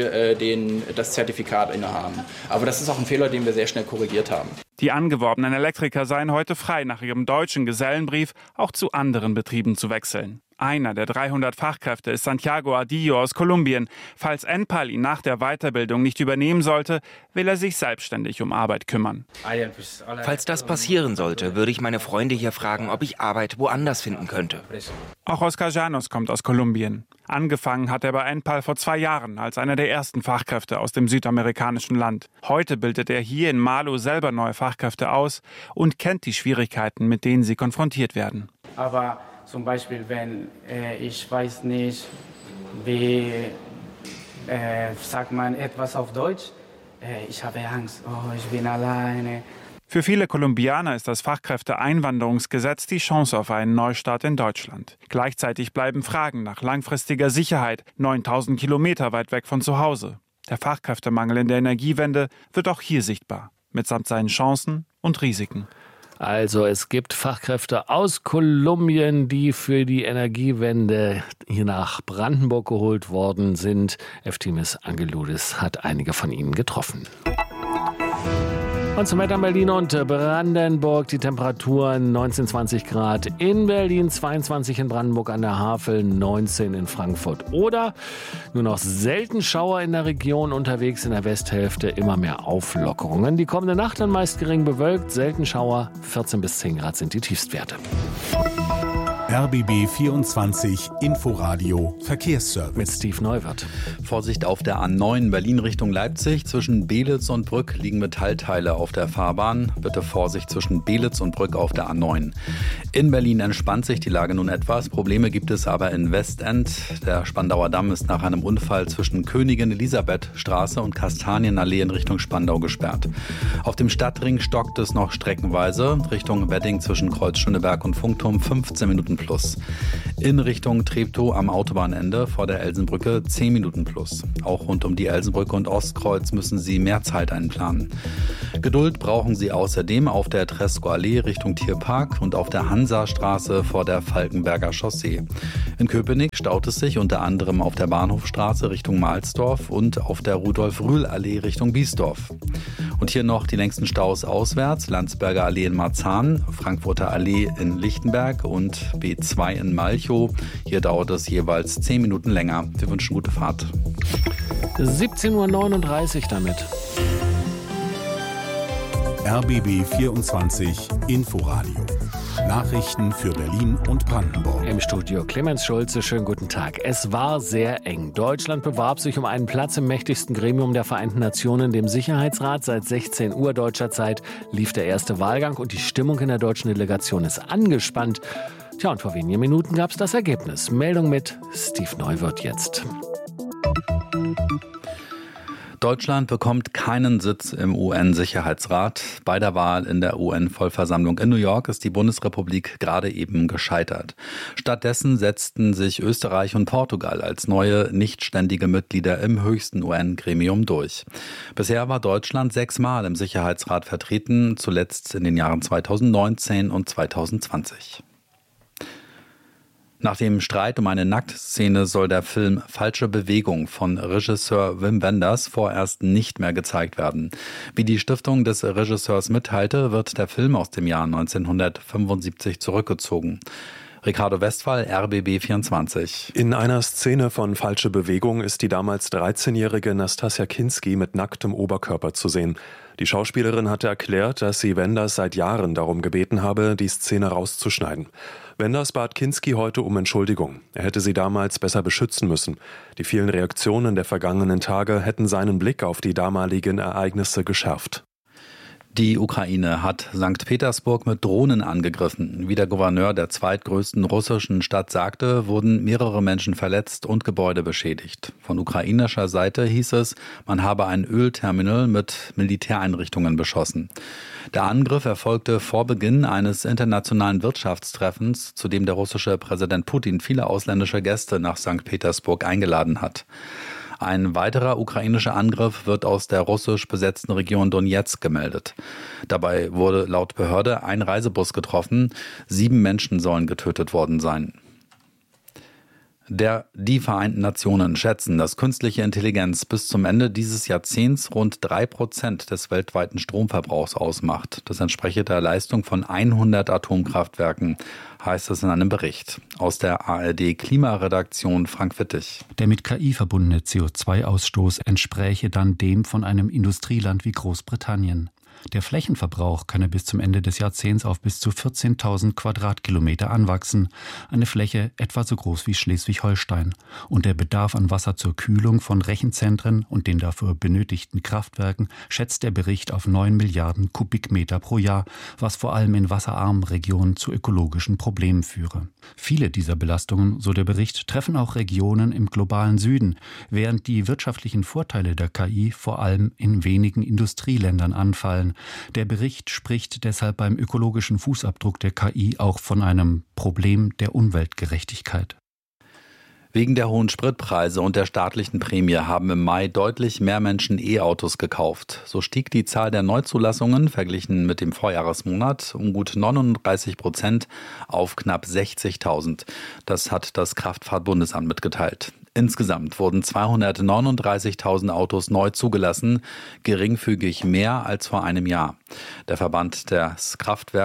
das Zertifikat innehaben? Aber das ist auch ein Fehler, den wir sehr schnell korrigiert haben. Die angeworbenen Elektriker seien heute frei, nach ihrem deutschen Gesellenbrief auch zu anderen Betrieben zu wechseln. Einer der 300 Fachkräfte ist Santiago Ardillo aus Kolumbien. Falls Enpal ihn nach der Weiterbildung nicht übernehmen sollte, will er sich selbstständig um Arbeit kümmern. Falls das passieren sollte, würde ich meine Freunde hier fragen, ob ich Arbeit woanders finden könnte. Auch Oscar Llanos kommt aus Kolumbien. Angefangen hat er bei Enpal vor 2 Jahren als einer der ersten Fachkräfte aus dem südamerikanischen Land. Heute bildet er hier in Marlow selber neue Fachkräfte aus und kennt die Schwierigkeiten, mit denen sie konfrontiert werden. Aber zum Beispiel, wenn ich weiß nicht, wie sagt man etwas auf Deutsch, ich habe Angst, ich bin alleine. Für viele Kolumbianer ist das Fachkräfteeinwanderungsgesetz die Chance auf einen Neustart in Deutschland. Gleichzeitig bleiben Fragen nach langfristiger Sicherheit 9000 Kilometer weit weg von zu Hause. Der Fachkräftemangel in der Energiewende wird auch hier sichtbar, mitsamt seinen Chancen und Risiken. Also es gibt Fachkräfte aus Kolumbien, die für die Energiewende hier nach Brandenburg geholt worden sind. Eftimis Angeloudis hat einige von ihnen getroffen. Und zum Wetter in Berlin und Brandenburg. Die Temperaturen 19, 20 Grad in Berlin, 22 in Brandenburg an der Havel, 19 in Frankfurt. Oder nur noch selten Schauer in der Region, unterwegs in der Westhälfte immer mehr Auflockerungen. Die kommende Nacht dann meist gering bewölkt, selten Schauer, 14 bis 10 Grad sind die Tiefstwerte. RBB 24 Inforadio Verkehrsservice. Mit Steve Neuwirth. Vorsicht auf der A9 Berlin Richtung Leipzig. Zwischen Belitz und Brück liegen Metallteile auf der Fahrbahn. Bitte Vorsicht zwischen Belitz und Brück auf der A9. In Berlin entspannt sich die Lage nun etwas. Probleme gibt es aber in Westend. Der Spandauer Damm ist nach einem Unfall zwischen Königin-Elisabeth-Straße und Kastanienallee in Richtung Spandau gesperrt. Auf dem Stadtring stockt es noch streckenweise. Richtung Wedding zwischen Kreuz Schöneberg und Funkturm 15 Minuten plus. In Richtung Treptow am Autobahnende vor der Elsenbrücke 10 Minuten plus. Auch rund um die Elsenbrücke und Ostkreuz müssen Sie mehr Zeit einplanen. Geduld brauchen Sie außerdem auf der Tresco-Allee Richtung Tierpark und auf der Hansastraße vor der Falkenberger Chaussee. In Köpenick staut es sich unter anderem auf der Bahnhofstraße Richtung Mahlsdorf und auf der Rudolf-Rühl-Allee Richtung Biesdorf. Und hier noch die längsten Staus auswärts: Landsberger Allee in Marzahn, Frankfurter Allee in Lichtenberg und B2 in Malchow. Hier dauert es jeweils 10 Minuten länger. Wir wünschen gute Fahrt. 17:39 Uhr damit. RBB 24 Inforadio. Nachrichten für Berlin und Brandenburg. Im Studio Clemens Schulze, schönen guten Tag. Es war sehr eng. Deutschland bewarb sich um einen Platz im mächtigsten Gremium der Vereinten Nationen, dem Sicherheitsrat. Seit 16 Uhr deutscher Zeit lief der erste Wahlgang und die Stimmung in der deutschen Delegation ist angespannt. Tja, und vor wenigen Minuten gab es das Ergebnis. Meldung mit Steve Neuwirth jetzt. Deutschland bekommt keinen Sitz im UN-Sicherheitsrat. Bei der Wahl in der UN-Vollversammlung in New York ist die Bundesrepublik gerade eben gescheitert. Stattdessen setzten sich Österreich und Portugal als neue, nichtständige Mitglieder im höchsten UN-Gremium durch. Bisher war Deutschland 6-mal im Sicherheitsrat vertreten, zuletzt in den Jahren 2019 und 2020. Nach dem Streit um eine Nacktszene soll der Film Falsche Bewegung von Regisseur Wim Wenders vorerst nicht mehr gezeigt werden. Wie die Stiftung des Regisseurs mitteilte, wird der Film aus dem Jahr 1975 zurückgezogen. Ricardo Westphal, RBB 24. In einer Szene von Falsche Bewegung ist die damals 13-jährige Nastassja Kinski mit nacktem Oberkörper zu sehen. Die Schauspielerin hatte erklärt, dass sie Wenders seit Jahren darum gebeten habe, die Szene rauszuschneiden. Wenders bat Kinski heute um Entschuldigung. Er hätte sie damals besser beschützen müssen. Die vielen Reaktionen der vergangenen Tage hätten seinen Blick auf die damaligen Ereignisse geschärft. Die Ukraine hat St. Petersburg mit Drohnen angegriffen. Wie der Gouverneur der zweitgrößten russischen Stadt sagte, wurden mehrere Menschen verletzt und Gebäude beschädigt. Von ukrainischer Seite hieß es, man habe ein Ölterminal mit Militäreinrichtungen beschossen. Der Angriff erfolgte vor Beginn eines internationalen Wirtschaftstreffens, zu dem der russische Präsident Putin viele ausländische Gäste nach St. Petersburg eingeladen hat. Ein weiterer ukrainischer Angriff wird aus der russisch besetzten Region Donetsk gemeldet. Dabei wurde laut Behörde ein Reisebus getroffen. 7 Menschen sollen getötet worden sein. Die Vereinten Nationen schätzen, dass künstliche Intelligenz bis zum Ende dieses Jahrzehnts rund 3% des weltweiten Stromverbrauchs ausmacht. Das entspreche der Leistung von 100 Atomkraftwerken, heißt es in einem Bericht. Aus der ARD-Klimaredaktion Frank Wittig. Der mit KI verbundene CO2-Ausstoß entspräche dann dem von einem Industrieland wie Großbritannien. Der Flächenverbrauch könne bis zum Ende des Jahrzehnts auf bis zu 14.000 Quadratkilometer anwachsen, eine Fläche etwa so groß wie Schleswig-Holstein. Und der Bedarf an Wasser zur Kühlung von Rechenzentren und den dafür benötigten Kraftwerken schätzt der Bericht auf 9 Milliarden Kubikmeter pro Jahr, was vor allem in wasserarmen Regionen zu ökologischen Problemen führe. Viele dieser Belastungen, so der Bericht, treffen auch Regionen im globalen Süden, während die wirtschaftlichen Vorteile der KI vor allem in wenigen Industrieländern anfallen. Der Bericht spricht deshalb beim ökologischen Fußabdruck der KI auch von einem Problem der Umweltgerechtigkeit. Wegen der hohen Spritpreise und der staatlichen Prämie haben im Mai deutlich mehr Menschen E-Autos gekauft. So stieg die Zahl der Neuzulassungen verglichen mit dem Vorjahresmonat um gut 39% auf knapp 60.000. Das hat das Kraftfahrtbundesamt mitgeteilt. Insgesamt wurden 239.000 Autos neu zugelassen, geringfügig mehr als vor einem Jahr. Der Verband des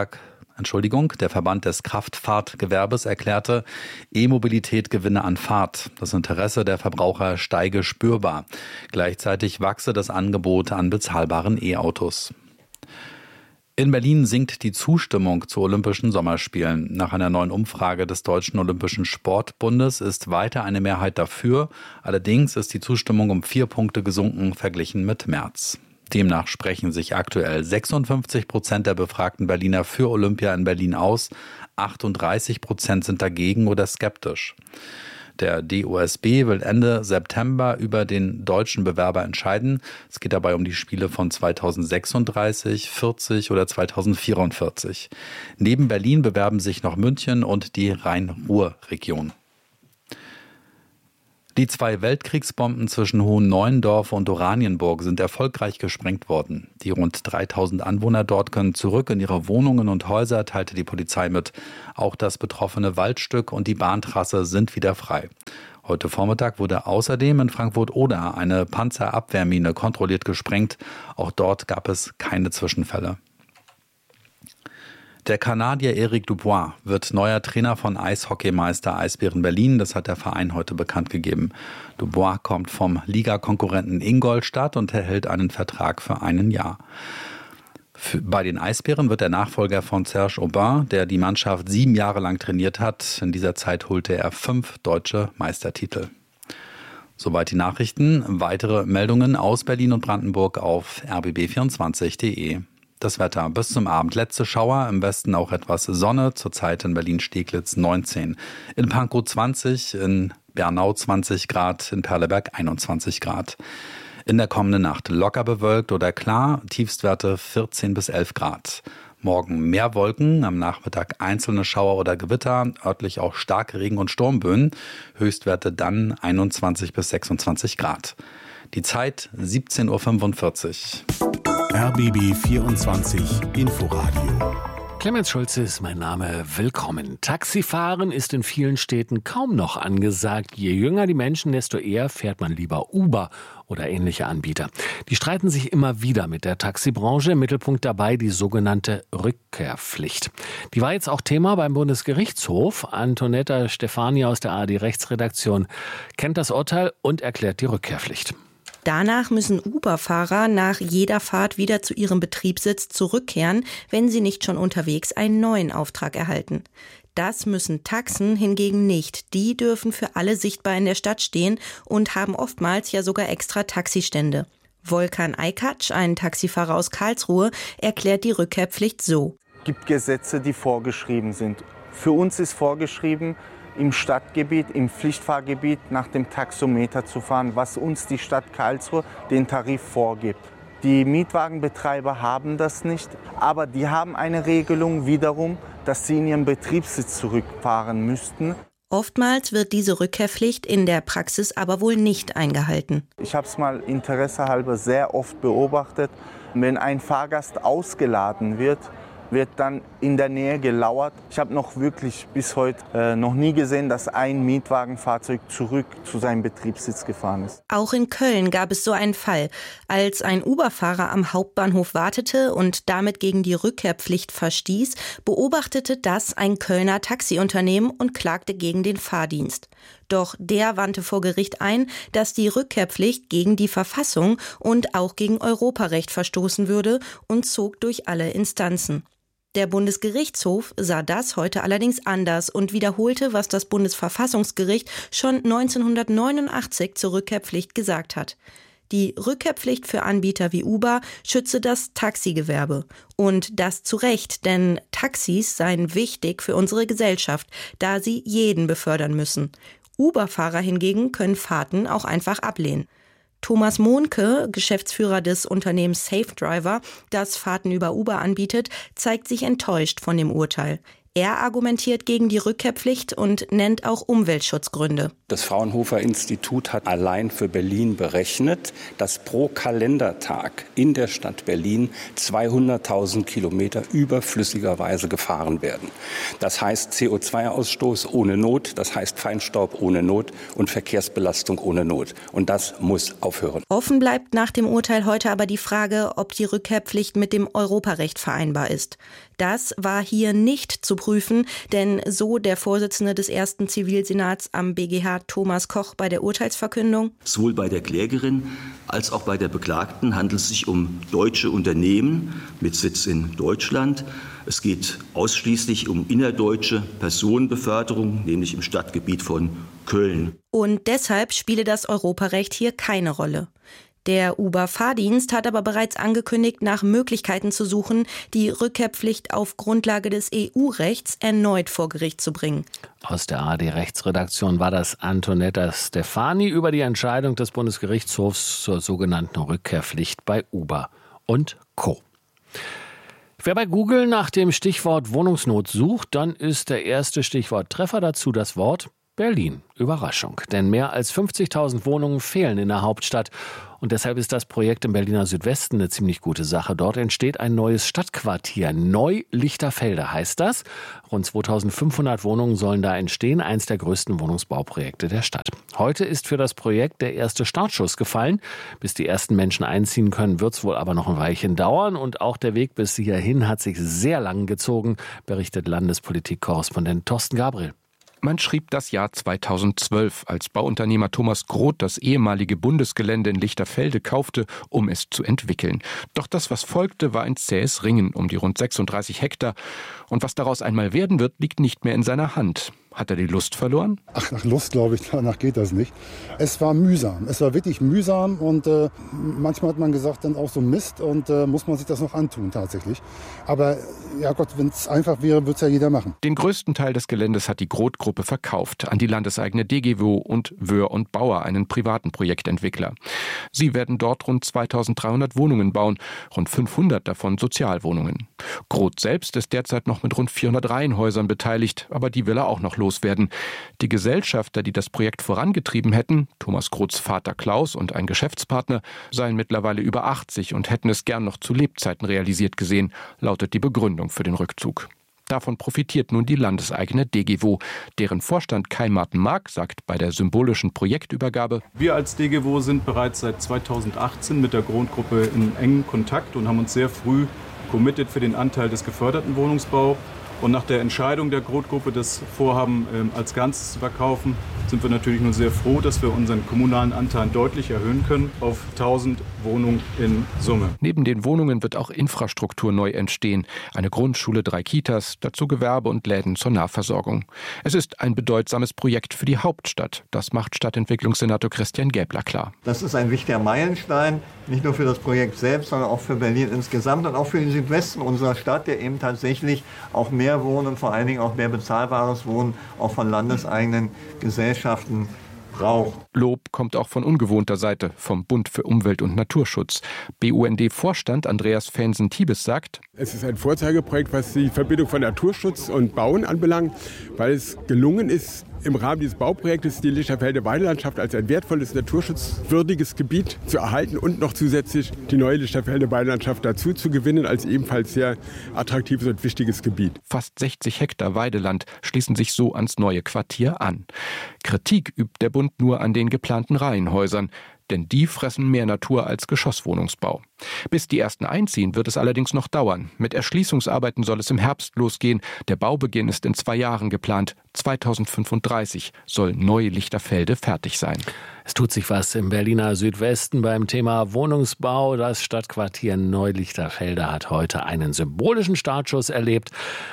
Kraftfahrtgewerbes erklärte, E-Mobilität gewinne an Fahrt. Das Interesse der Verbraucher steige spürbar. Gleichzeitig wachse das Angebot an bezahlbaren E-Autos. In Berlin sinkt die Zustimmung zu Olympischen Sommerspielen. Nach einer neuen Umfrage des Deutschen Olympischen Sportbundes ist weiter eine Mehrheit dafür. Allerdings ist die Zustimmung um 4 Punkte gesunken, verglichen mit März. Demnach sprechen sich aktuell 56% der befragten Berliner für Olympia in Berlin aus. 38% sind dagegen oder skeptisch. Der DOSB will Ende September über den deutschen Bewerber entscheiden. Es geht dabei um die Spiele von 2036, 40 oder 2044. Neben Berlin bewerben sich noch München und die Rhein-Ruhr-Region. Die 2 Weltkriegsbomben zwischen Hohen-Neuendorf und Oranienburg sind erfolgreich gesprengt worden. Die rund 3000 Anwohner dort können zurück in ihre Wohnungen und Häuser, teilte die Polizei mit. Auch das betroffene Waldstück und die Bahntrasse sind wieder frei. Heute Vormittag wurde außerdem in Frankfurt-Oder eine Panzerabwehrmine kontrolliert gesprengt. Auch dort gab es keine Zwischenfälle. Der Kanadier Eric Dubois wird neuer Trainer von Eishockeymeister Eisbären Berlin. Das hat der Verein heute bekannt gegeben. Dubois kommt vom Ligakonkurrenten Ingolstadt und erhält einen Vertrag für 1 Jahr. Bei den Eisbären wird der Nachfolger von Serge Aubin, der die Mannschaft 7 Jahre lang trainiert hat. In dieser Zeit holte er 5 deutsche Meistertitel. Soweit die Nachrichten. Weitere Meldungen aus Berlin und Brandenburg auf rbb24.de. Das Wetter bis zum Abend. Letzte Schauer, im Westen auch etwas Sonne. Zurzeit in Berlin-Steglitz 19. In Pankow 20, in Bernau 20 Grad, in Perleberg 21 Grad. In der kommenden Nacht locker bewölkt oder klar, Tiefstwerte 14 bis 11 Grad. Morgen mehr Wolken, am Nachmittag einzelne Schauer oder Gewitter, örtlich auch starke Regen- und Sturmböen. Höchstwerte dann 21 bis 26 Grad. Die Zeit 17:45 Uhr. RBB 24 Inforadio. Clemens Schulze ist mein Name. Willkommen. Taxifahren ist in vielen Städten kaum noch angesagt. Je jünger die Menschen, desto eher fährt man lieber Uber oder ähnliche Anbieter. Die streiten sich immer wieder mit der Taxibranche. Im Mittelpunkt dabei die sogenannte Rückkehrpflicht. Die war jetzt auch Thema beim Bundesgerichtshof. Antonetta Stefani aus der ARD-Rechtsredaktion kennt das Urteil und erklärt die Rückkehrpflicht. Danach müssen Uber-Fahrer nach jeder Fahrt wieder zu ihrem Betriebssitz zurückkehren, wenn sie nicht schon unterwegs einen neuen Auftrag erhalten. Das müssen Taxen hingegen nicht. Die dürfen für alle sichtbar in der Stadt stehen und haben oftmals ja sogar extra Taxistände. Volkan Aykac, ein Taxifahrer aus Karlsruhe, erklärt die Rückkehrpflicht so. Es gibt Gesetze, die vorgeschrieben sind. Für uns ist vorgeschrieben, im Stadtgebiet, im Pflichtfahrgebiet nach dem Taxometer zu fahren, was uns die Stadt Karlsruhe den Tarif vorgibt. Die Mietwagenbetreiber haben das nicht, aber die haben eine Regelung wiederum, dass sie in ihren Betriebssitz zurückfahren müssten. Oftmals wird diese Rückkehrpflicht in der Praxis aber wohl nicht eingehalten. Ich habe es mal interessehalber sehr oft beobachtet, wenn ein Fahrgast ausgeladen wird dann in der Nähe gelauert. Ich habe noch wirklich bis heute noch nie gesehen, dass ein Mietwagenfahrzeug zurück zu seinem Betriebssitz gefahren ist. Auch in Köln gab es so einen Fall. Als ein Uber-Fahrer am Hauptbahnhof wartete und damit gegen die Rückkehrpflicht verstieß, beobachtete das ein Kölner Taxiunternehmen und klagte gegen den Fahrdienst. Doch der wandte vor Gericht ein, dass die Rückkehrpflicht gegen die Verfassung und auch gegen Europarecht verstoßen würde und zog durch alle Instanzen. Der Bundesgerichtshof sah das heute allerdings anders und wiederholte, was das Bundesverfassungsgericht schon 1989 zur Rückkehrpflicht gesagt hat. Die Rückkehrpflicht für Anbieter wie Uber schütze das Taxigewerbe. Und das zu Recht, denn Taxis seien wichtig für unsere Gesellschaft, da sie jeden befördern müssen. Uber-Fahrer hingegen können Fahrten auch einfach ablehnen. Thomas Mohnke, Geschäftsführer des Unternehmens Safe Driver, das Fahrten über Uber anbietet, zeigt sich enttäuscht von dem Urteil. Er argumentiert gegen die Rückkehrpflicht und nennt auch Umweltschutzgründe. Das Fraunhofer Institut hat allein für Berlin berechnet, dass pro Kalendertag in der Stadt Berlin 200.000 Kilometer überflüssigerweise gefahren werden. Das heißt CO2-Ausstoß ohne Not, das heißt Feinstaub ohne Not und Verkehrsbelastung ohne Not. Und das muss aufhören. Offen bleibt nach dem Urteil heute aber die Frage, ob die Rückkehrpflicht mit dem Europarecht vereinbar ist. Das war hier nicht zu prüfen, denn so der Vorsitzende des ersten Zivilsenats am BGH Thomas Koch bei der Urteilsverkündung. Sowohl bei der Klägerin als auch bei der Beklagten handelt es sich um deutsche Unternehmen mit Sitz in Deutschland. Es geht ausschließlich um innerdeutsche Personenbeförderung, nämlich im Stadtgebiet von Köln. Und deshalb spiele das Europarecht hier keine Rolle. Der Uber-Fahrdienst hat aber bereits angekündigt, nach Möglichkeiten zu suchen, die Rückkehrpflicht auf Grundlage des EU-Rechts erneut vor Gericht zu bringen. Aus der ARD-Rechtsredaktion war das Antonetta Stefani über die Entscheidung des Bundesgerichtshofs zur sogenannten Rückkehrpflicht bei Uber und Co. Wer bei Google nach dem Stichwort Wohnungsnot sucht, dann ist der erste Stichworttreffer dazu das Wort Berlin. Überraschung, denn mehr als 50.000 Wohnungen fehlen in der Hauptstadt. Und deshalb ist das Projekt im Berliner Südwesten eine ziemlich gute Sache. Dort entsteht ein neues Stadtquartier. Neu-Lichterfelde heißt das. Rund 2.500 Wohnungen sollen da entstehen. Eins der größten Wohnungsbauprojekte der Stadt. Heute ist für das Projekt der erste Startschuss gefallen. Bis die ersten Menschen einziehen können, wird es wohl aber noch ein Weilchen dauern. Und auch der Weg bis hierhin hat sich sehr lang gezogen, berichtet Landespolitik-Korrespondent Thorsten Gabriel. Man schrieb das Jahr 2012, als Bauunternehmer Thomas Groth das ehemalige Bundesgelände in Lichterfelde kaufte, um es zu entwickeln. Doch das, was folgte, war ein zähes Ringen um die rund 36 Hektar. Und was daraus einmal werden wird, liegt nicht mehr in seiner Hand. Hat er die Lust verloren? Ach, nach Lust, glaube ich, danach geht das nicht. Es war mühsam. Es war wirklich mühsam und manchmal hat man gesagt, dann auch so Mist und muss man sich das noch antun tatsächlich. Aber ja Gott, wenn es einfach wäre, würde es ja jeder machen. Den größten Teil des Geländes hat die Groth-Gruppe verkauft an die landeseigene DGWO und Wöhr und Bauer, einen privaten Projektentwickler. Sie werden dort rund 2.300 Wohnungen bauen, rund 500 davon Sozialwohnungen. Groth selbst ist derzeit noch mit rund 400 Reihenhäusern beteiligt, aber die will er auch noch loswerden. Die Gesellschafter, die das Projekt vorangetrieben hätten, Thomas Groths Vater Klaus und ein Geschäftspartner, seien mittlerweile über 80 und hätten es gern noch zu Lebzeiten realisiert gesehen, lautet die Begründung für den Rückzug. Davon profitiert nun die landeseigene DGWO. Deren Vorstand Kai Martin Mark sagt bei der symbolischen Projektübergabe: Wir als DGWO sind bereits seit 2018 mit der Groth-Gruppe in engem Kontakt und haben uns sehr früh committed für den Anteil des geförderten Wohnungsbaus. Und nach der Entscheidung der Groth-Gruppe, das Vorhaben als Ganzes zu verkaufen, sind wir natürlich nur sehr froh, dass wir unseren kommunalen Anteil deutlich erhöhen können auf 1000 Wohnungen in Summe. Neben den Wohnungen wird auch Infrastruktur neu entstehen. Eine Grundschule, 3 Kitas, dazu Gewerbe und Läden zur Nahversorgung. Es ist ein bedeutsames Projekt für die Hauptstadt. Das macht Stadtentwicklungssenator Christian Gäbler klar. Das ist ein wichtiger Meilenstein, nicht nur für das Projekt selbst, sondern auch für Berlin insgesamt und auch für den Südwesten unserer Stadt, der eben tatsächlich auch mehr Wohnen, vor allen Dingen auch mehr bezahlbares Wohnen, auch von landeseigenen Gesellschaften braucht. Lob kommt auch von ungewohnter Seite, vom Bund für Umwelt- und Naturschutz. BUND-Vorstand Andreas Fensen-Tiebes sagt: Es ist ein Vorzeigeprojekt, was die Verbindung von Naturschutz und Bauen anbelangt, weil es gelungen ist, im Rahmen dieses Bauprojektes die Lichterfelder Weidelandschaft als ein wertvolles, naturschutzwürdiges Gebiet zu erhalten und noch zusätzlich die neue Lichterfelder Weidelandschaft dazu zu gewinnen als ebenfalls sehr attraktives und wichtiges Gebiet. Fast 60 Hektar Weideland schließen sich so ans neue Quartier an. Kritik übt der Bund nur an den geplanten Reihenhäusern, denn die fressen mehr Natur als Geschosswohnungsbau. Bis die ersten einziehen, wird es allerdings noch dauern. Mit Erschließungsarbeiten soll es im Herbst losgehen. Der Baubeginn ist in 2 Jahren geplant. 2035 soll Neu-Lichterfelde fertig sein. Es tut sich was im Berliner Südwesten beim Thema Wohnungsbau. Das Stadtquartier Neu-Lichterfelde hat heute einen symbolischen Startschuss erlebt.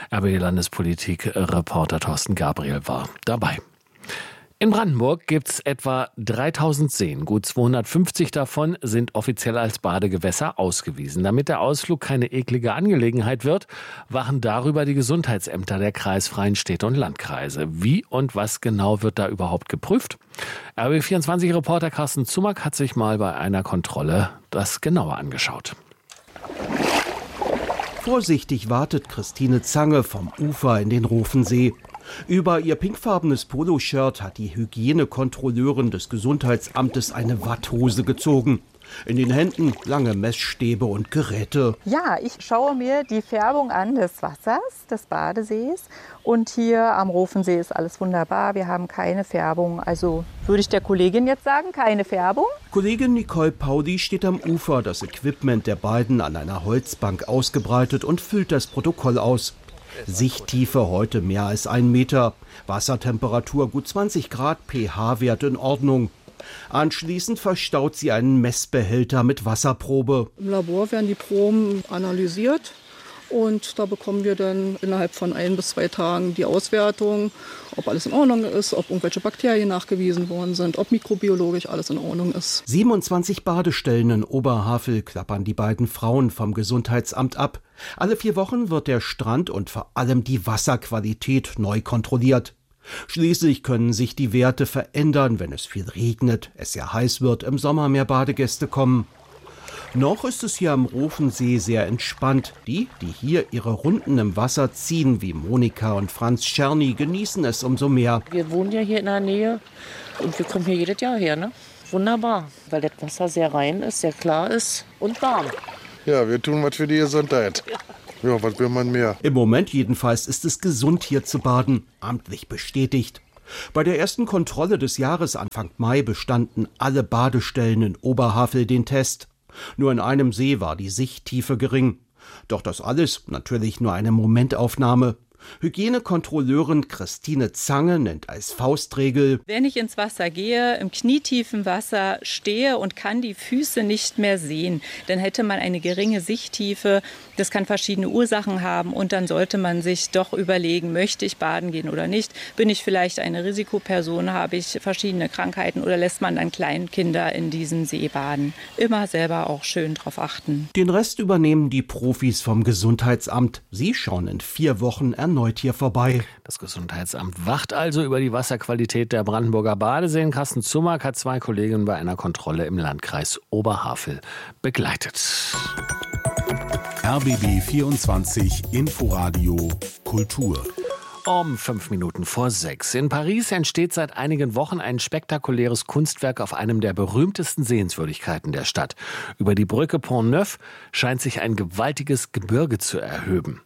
RBB-Landespolitik-Reporter Thorsten Gabriel war dabei. In Brandenburg gibt es etwa 3000 Seen. Gut 250 davon sind offiziell als Badegewässer ausgewiesen. Damit der Ausflug keine eklige Angelegenheit wird, wachen darüber die Gesundheitsämter der kreisfreien Städte und Landkreise. Wie und was genau wird da überhaupt geprüft? RBB24-Reporter Carsten Zumack hat sich mal bei einer Kontrolle das genauer angeschaut. Vorsichtig wartet Christine Zange vom Ufer in den Rofensee. Über ihr pinkfarbenes Poloshirt hat die Hygienekontrolleurin des Gesundheitsamtes eine Watthose gezogen. In den Händen lange Messstäbe und Geräte. Ja, ich schaue mir die Färbung an des Wassers, des Badesees. Und hier am Rofensee ist alles wunderbar. Wir haben keine Färbung. Also würde ich der Kollegin jetzt sagen, keine Färbung. Kollegin Nicole Paudi steht am Ufer, das Equipment der beiden an einer Holzbank ausgebreitet und füllt das Protokoll aus. Sichttiefe heute mehr als 1 Meter. Wassertemperatur gut 20 Grad, pH-Wert in Ordnung. Anschließend verstaut sie einen Messbehälter mit Wasserprobe. Im Labor werden die Proben analysiert und da bekommen wir dann innerhalb von 1 bis 2 Tagen die Auswertung. ob alles in Ordnung ist, ob irgendwelche Bakterien nachgewiesen worden sind, ob mikrobiologisch alles in Ordnung ist. 27 Badestellen in Oberhavel klappern die beiden Frauen vom Gesundheitsamt ab. Alle 4 Wochen wird der Strand und vor allem die Wasserqualität neu kontrolliert. Schließlich können sich die Werte verändern, wenn es viel regnet, es sehr heiß wird, im Sommer mehr Badegäste kommen. Noch ist es hier am Rofensee sehr entspannt. Die hier ihre Runden im Wasser ziehen, wie Monika und Franz Czerny, genießen es umso mehr. Wir wohnen ja hier in der Nähe und wir kommen hier jedes Jahr her, ne? Wunderbar, weil das Wasser sehr rein ist, sehr klar ist und warm. Ja, wir tun was für die Gesundheit. Ja, was will man mehr? Im Moment jedenfalls ist es gesund, hier zu baden, amtlich bestätigt. Bei der ersten Kontrolle des Jahres Anfang Mai bestanden alle Badestellen in Oberhavel den Test. Nur in einem See war die Sichttiefe gering. Doch das alles natürlich nur eine Momentaufnahme. Hygienekontrolleurin Christine Zange nennt als Faustregel: Wenn ich ins Wasser gehe, im knietiefen Wasser stehe und kann die Füße nicht mehr sehen, dann hätte man eine geringe Sichttiefe. Das kann verschiedene Ursachen haben und dann sollte man sich doch überlegen, möchte ich baden gehen oder nicht? Bin ich vielleicht eine Risikoperson? Habe ich verschiedene Krankheiten oder lässt man dann Kleinkinder in diesem See baden? Immer selber auch schön drauf achten. Den Rest übernehmen die Profis vom Gesundheitsamt. Sie schauen in 4 Wochen erneut hier vorbei. Das Gesundheitsamt wacht also über die Wasserqualität der Brandenburger Badeseen. Carsten Zumack hat 2 Kolleginnen bei einer Kontrolle im Landkreis Oberhavel begleitet. RBB 24 Inforadio Kultur. Um 5:05. In Paris entsteht seit einigen Wochen ein spektakuläres Kunstwerk auf einem der berühmtesten Sehenswürdigkeiten der Stadt. Über die Brücke Pont-Neuf scheint sich ein gewaltiges Gebirge zu erheben.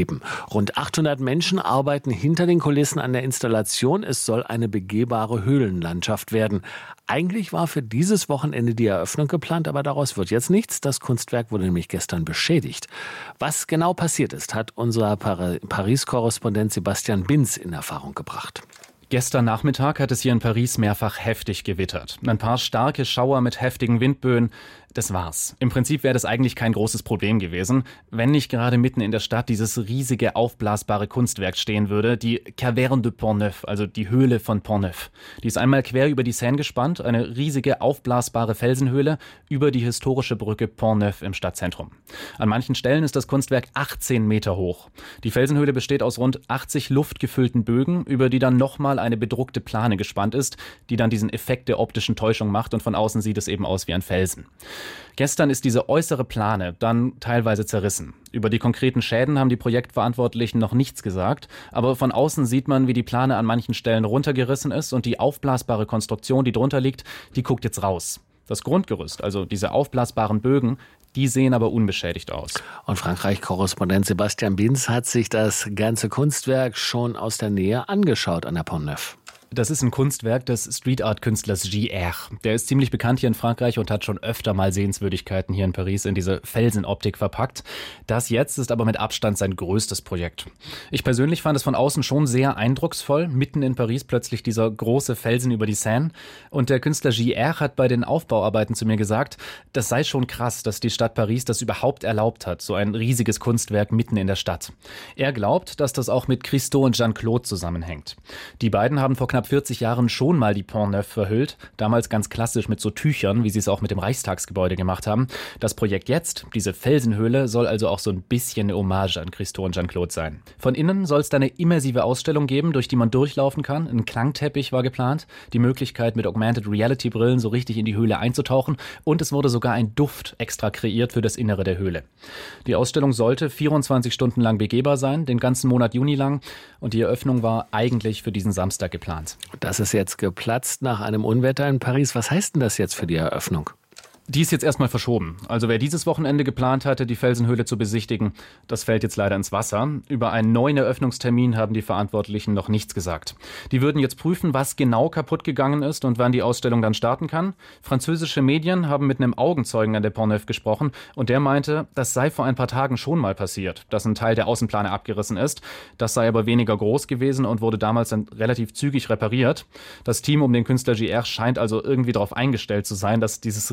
Rund 800 Menschen arbeiten hinter den Kulissen an der Installation. Es soll eine begehbare Höhlenlandschaft werden. Eigentlich war für dieses Wochenende die Eröffnung geplant, aber daraus wird jetzt nichts. Das Kunstwerk wurde nämlich gestern beschädigt. Was genau passiert ist, hat unser Paris-Korrespondent Sebastian Binz in Erfahrung gebracht. Gestern Nachmittag hat es hier in Paris mehrfach heftig gewittert. Ein paar starke Schauer mit heftigen Windböen. Das war's. Im Prinzip wäre das eigentlich kein großes Problem gewesen, wenn nicht gerade mitten in der Stadt dieses riesige aufblasbare Kunstwerk stehen würde, die Caverne de Pont-Neuf, also die Höhle von Pont-Neuf. Die ist einmal quer über die Seine gespannt, eine riesige aufblasbare Felsenhöhle über die historische Brücke Pont-Neuf im Stadtzentrum. An manchen Stellen ist das Kunstwerk 18 Meter hoch. Die Felsenhöhle besteht aus rund 80 luftgefüllten Bögen, über die dann nochmal eine bedruckte Plane gespannt ist, die dann diesen Effekt der optischen Täuschung macht und von außen sieht es eben aus wie ein Felsen. Gestern ist diese äußere Plane dann teilweise zerrissen. Über die konkreten Schäden haben die Projektverantwortlichen noch nichts gesagt, aber von außen sieht man, wie die Plane an manchen Stellen runtergerissen ist und die aufblasbare Konstruktion, die drunter liegt, die guckt jetzt raus. Das Grundgerüst, also diese aufblasbaren Bögen, die sehen aber unbeschädigt aus. Und Frankreich-Korrespondent Sebastian Binz hat sich das ganze Kunstwerk schon aus der Nähe angeschaut an der Pont-Neuf. Das ist ein Kunstwerk des Street-Art-Künstlers JR. Der ist ziemlich bekannt hier in Frankreich und hat schon öfter mal Sehenswürdigkeiten hier in Paris in diese Felsenoptik verpackt. Das jetzt ist aber mit Abstand sein größtes Projekt. Ich persönlich fand es von außen schon sehr eindrucksvoll. Mitten in Paris plötzlich dieser große Felsen über die Seine. Und der Künstler JR hat bei den Aufbauarbeiten zu mir gesagt, das sei schon krass, dass die Stadt Paris das überhaupt erlaubt hat. So ein riesiges Kunstwerk mitten in der Stadt. Er glaubt, dass das auch mit Christo und Jeanne-Claude zusammenhängt. Die beiden haben vor knapp 40 Jahren schon mal die Pont-Neuf verhüllt. Damals ganz klassisch mit so Tüchern, wie sie es auch mit dem Reichstagsgebäude gemacht haben. Das Projekt jetzt, diese Felsenhöhle, soll also auch so ein bisschen eine Hommage an Christo und Jeanne-Claude sein. Von innen soll es da eine immersive Ausstellung geben, durch die man durchlaufen kann. Ein Klangteppich war geplant. Die Möglichkeit, mit Augmented Reality Brillen so richtig in die Höhle einzutauchen. Und es wurde sogar ein Duft extra kreiert für das Innere der Höhle. Die Ausstellung sollte 24 Stunden lang begehbar sein, den ganzen Monat Juni lang. Und die Eröffnung war eigentlich für diesen Samstag geplant. Das ist jetzt geplatzt nach einem Unwetter in Paris. Was heißt denn das jetzt für die Eröffnung? Die ist jetzt erstmal verschoben. Also wer dieses Wochenende geplant hatte, die Felsenhöhle zu besichtigen, das fällt jetzt leider ins Wasser. Über einen neuen Eröffnungstermin haben die Verantwortlichen noch nichts gesagt. Die würden jetzt prüfen, was genau kaputt gegangen ist und wann die Ausstellung dann starten kann. Französische Medien haben mit einem Augenzeugen an der Pont-Neuf gesprochen und der meinte, das sei vor ein paar Tagen schon mal passiert, dass ein Teil der Außenplane abgerissen ist. Das sei aber weniger groß gewesen und wurde damals dann relativ zügig repariert. Das Team um den Künstler JR scheint also irgendwie darauf eingestellt zu sein, dass dieses riesige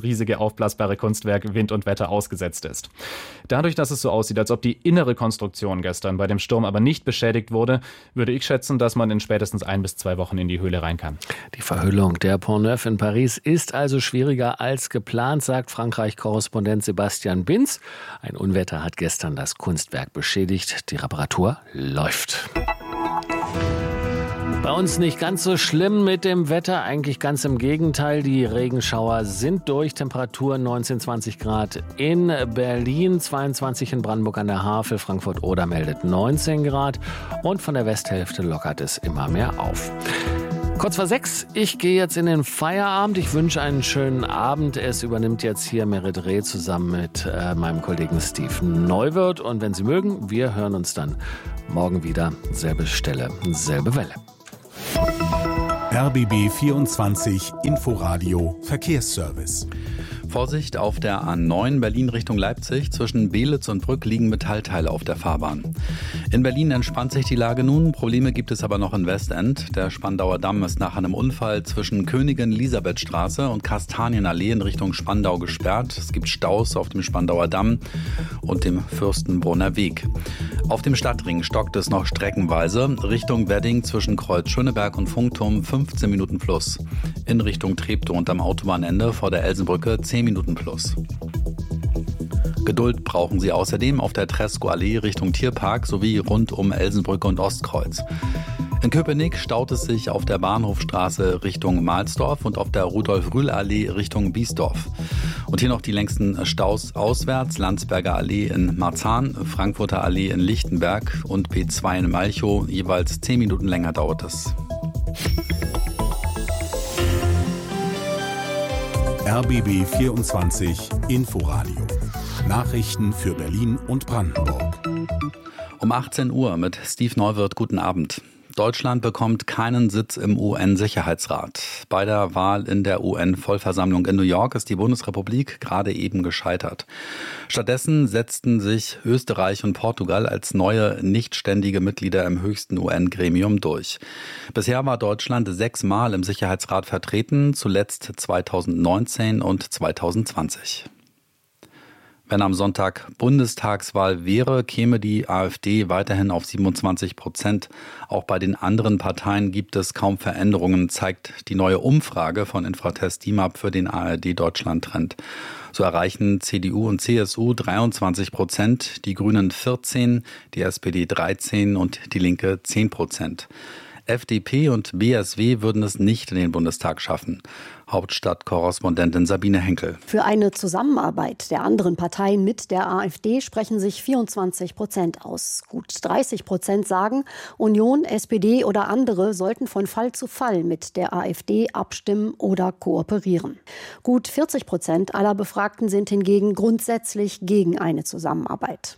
aufblasbare Kunstwerk Wind und Wetter ausgesetzt ist. Dadurch, dass es so aussieht, als ob die innere Konstruktion gestern bei dem Sturm aber nicht beschädigt wurde, würde ich schätzen, dass man in spätestens 1 bis 2 Wochen in die Höhle rein kann. Die Verhüllung der Pont Neuf in Paris ist also schwieriger als geplant, sagt Frankreich-Korrespondent Sebastian Binz. Ein Unwetter hat gestern das Kunstwerk beschädigt. Die Reparatur läuft. Bei uns nicht ganz so schlimm mit dem Wetter, eigentlich ganz im Gegenteil. Die Regenschauer sind durch, Temperatur 19, 20 Grad in Berlin, 22 in Brandenburg an der Havel, Frankfurt-Oder meldet 19 Grad und von der Westhälfte lockert es immer mehr auf. Kurz vor 6, ich gehe jetzt in den Feierabend. Ich wünsche einen schönen Abend. Es übernimmt jetzt hier Merit Reh zusammen mit meinem Kollegen Steve Neuwirth. Und wenn Sie mögen, wir hören uns dann morgen wieder. Selbe Stelle, selbe Welle. RBB 24 Inforadio Verkehrsservice. Vorsicht auf der A9 Berlin Richtung Leipzig. Zwischen Belitz und Brück liegen Metallteile auf der Fahrbahn. In Berlin entspannt sich die Lage nun. Probleme gibt es aber noch in Westend. Der Spandauer Damm ist nach einem Unfall zwischen Königin-Elisabeth-Straße und Kastanienallee in Richtung Spandau gesperrt. Es gibt Staus auf dem Spandauer Damm und dem Fürstenbrunner Weg. Auf dem Stadtring stockt es noch streckenweise. Richtung Wedding zwischen Kreuz Schöneberg und Funkturm 15 Minuten plus. In Richtung Treptow und am Autobahnende vor der Elsenbrücke 10 Minuten plus. Geduld brauchen Sie außerdem auf der Tresco-Allee Richtung Tierpark sowie rund um Elsenbrücke und Ostkreuz. In Köpenick staut es sich auf der Bahnhofstraße Richtung Mahlsdorf und auf der Rudolf-Rühl-Allee Richtung Biesdorf. Und hier noch die längsten Staus auswärts: Landsberger Allee in Marzahn, Frankfurter Allee in Lichtenberg und P2 in Malchow. Jeweils 10 Minuten länger dauert es. RBB 24 Inforadio. Nachrichten für Berlin und Brandenburg. Um 18 Uhr mit Steve Neuwirth. Guten Abend. Deutschland bekommt keinen Sitz im UN-Sicherheitsrat. Bei der Wahl in der UN-Vollversammlung in New York ist die Bundesrepublik gerade eben gescheitert. Stattdessen setzten sich Österreich und Portugal als neue nichtständige Mitglieder im höchsten UN-Gremium durch. Bisher war Deutschland 6-mal im Sicherheitsrat vertreten, zuletzt 2019 und 2020. Wenn am Sonntag Bundestagswahl wäre, käme die AfD weiterhin auf 27%. Auch bei den anderen Parteien gibt es kaum Veränderungen, zeigt die neue Umfrage von Infratest DIMAP für den ARD-Deutschland-Trend. So erreichen CDU und CSU 23%, die Grünen 14%, die SPD 13% und die Linke 10%. FDP und BSW würden es nicht in den Bundestag schaffen. Hauptstadtkorrespondentin Sabine Henkel. Für eine Zusammenarbeit der anderen Parteien mit der AfD sprechen sich 24% aus. Gut 30% sagen, Union, SPD oder andere sollten von Fall zu Fall mit der AfD abstimmen oder kooperieren. Gut 40% aller Befragten sind hingegen grundsätzlich gegen eine Zusammenarbeit.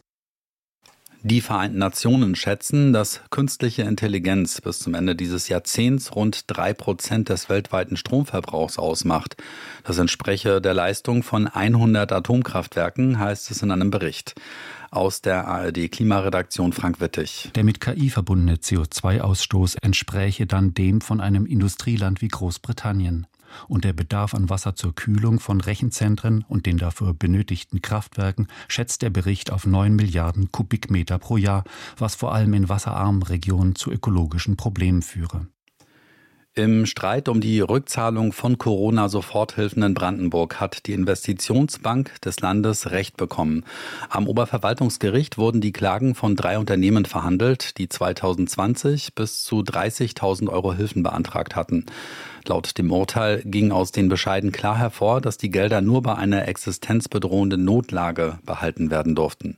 Die Vereinten Nationen schätzen, dass künstliche Intelligenz bis zum Ende dieses Jahrzehnts rund 3% des weltweiten Stromverbrauchs ausmacht. Das entspreche der Leistung von 100 Atomkraftwerken, heißt es in einem Bericht. Aus der ARD-Klimaredaktion Frank Wittig. Der mit KI verbundene CO2-Ausstoß entspräche dann dem von einem Industrieland wie Großbritannien. Und der Bedarf an Wasser zur Kühlung von Rechenzentren und den dafür benötigten Kraftwerken schätzt der Bericht auf 9 Milliarden Kubikmeter pro Jahr, was vor allem in wasserarmen Regionen zu ökologischen Problemen führe. Im Streit um die Rückzahlung von Corona-Soforthilfen in Brandenburg hat die Investitionsbank des Landes Recht bekommen. Am Oberverwaltungsgericht wurden die Klagen von 3 Unternehmen verhandelt, die 2020 bis zu 30.000 € Hilfen beantragt hatten. Laut dem Urteil ging aus den Bescheiden klar hervor, dass die Gelder nur bei einer existenzbedrohenden Notlage behalten werden durften.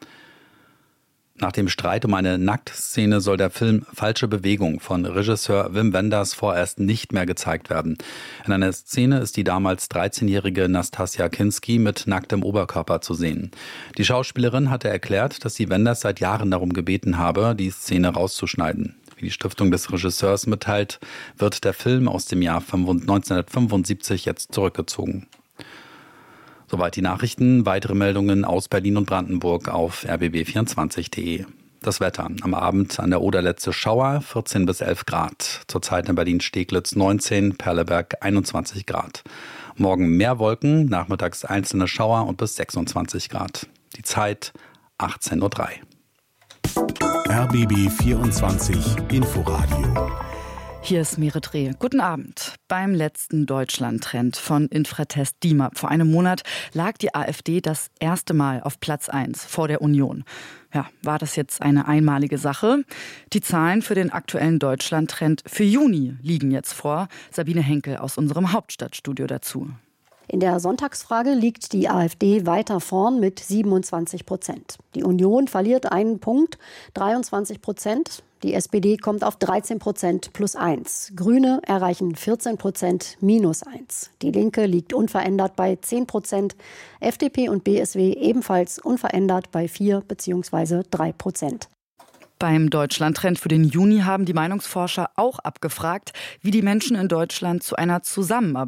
Nach dem Streit um eine Nacktszene soll der Film Falsche Bewegung von Regisseur Wim Wenders vorerst nicht mehr gezeigt werden. In einer Szene ist die damals 13-jährige Nastassja Kinski mit nacktem Oberkörper zu sehen. Die Schauspielerin hatte erklärt, dass sie Wenders seit Jahren darum gebeten habe, die Szene rauszuschneiden. Wie die Stiftung des Regisseurs mitteilt, wird der Film aus dem Jahr 1975 jetzt zurückgezogen. Soweit die Nachrichten. Weitere Meldungen aus Berlin und Brandenburg auf rbb24.de. Das Wetter. Am Abend an der Oder letzte Schauer, 14 bis 11 Grad. Zurzeit in Berlin-Steglitz 19, Perleberg 21 Grad. Morgen mehr Wolken, nachmittags einzelne Schauer und bis 26 Grad. Die Zeit 18:03 Uhr. RBB 24 Inforadio. Hier ist Merit Reh. Guten Abend. Beim letzten Deutschland-Trend von Infratest DIMAP vor einem Monat lag die AfD das erste Mal auf Platz 1 vor der Union. Ja, war das jetzt eine einmalige Sache? Die Zahlen für den aktuellen Deutschland-Trend für Juni liegen jetzt vor. Sabine Henkel aus unserem Hauptstadtstudio dazu. In der Sonntagsfrage liegt die AfD weiter vorn mit 27%. Die Union verliert einen Punkt, 23%. Die SPD kommt auf 13% plus 1. Grüne erreichen 14% minus 1. Die Linke liegt unverändert bei 10%. FDP und BSW ebenfalls unverändert bei 4 bzw. 3%. Beim Deutschland-Trend für den Juni haben die Meinungsforscher auch abgefragt, wie die Menschen in Deutschland zu einer Zusammenarbeit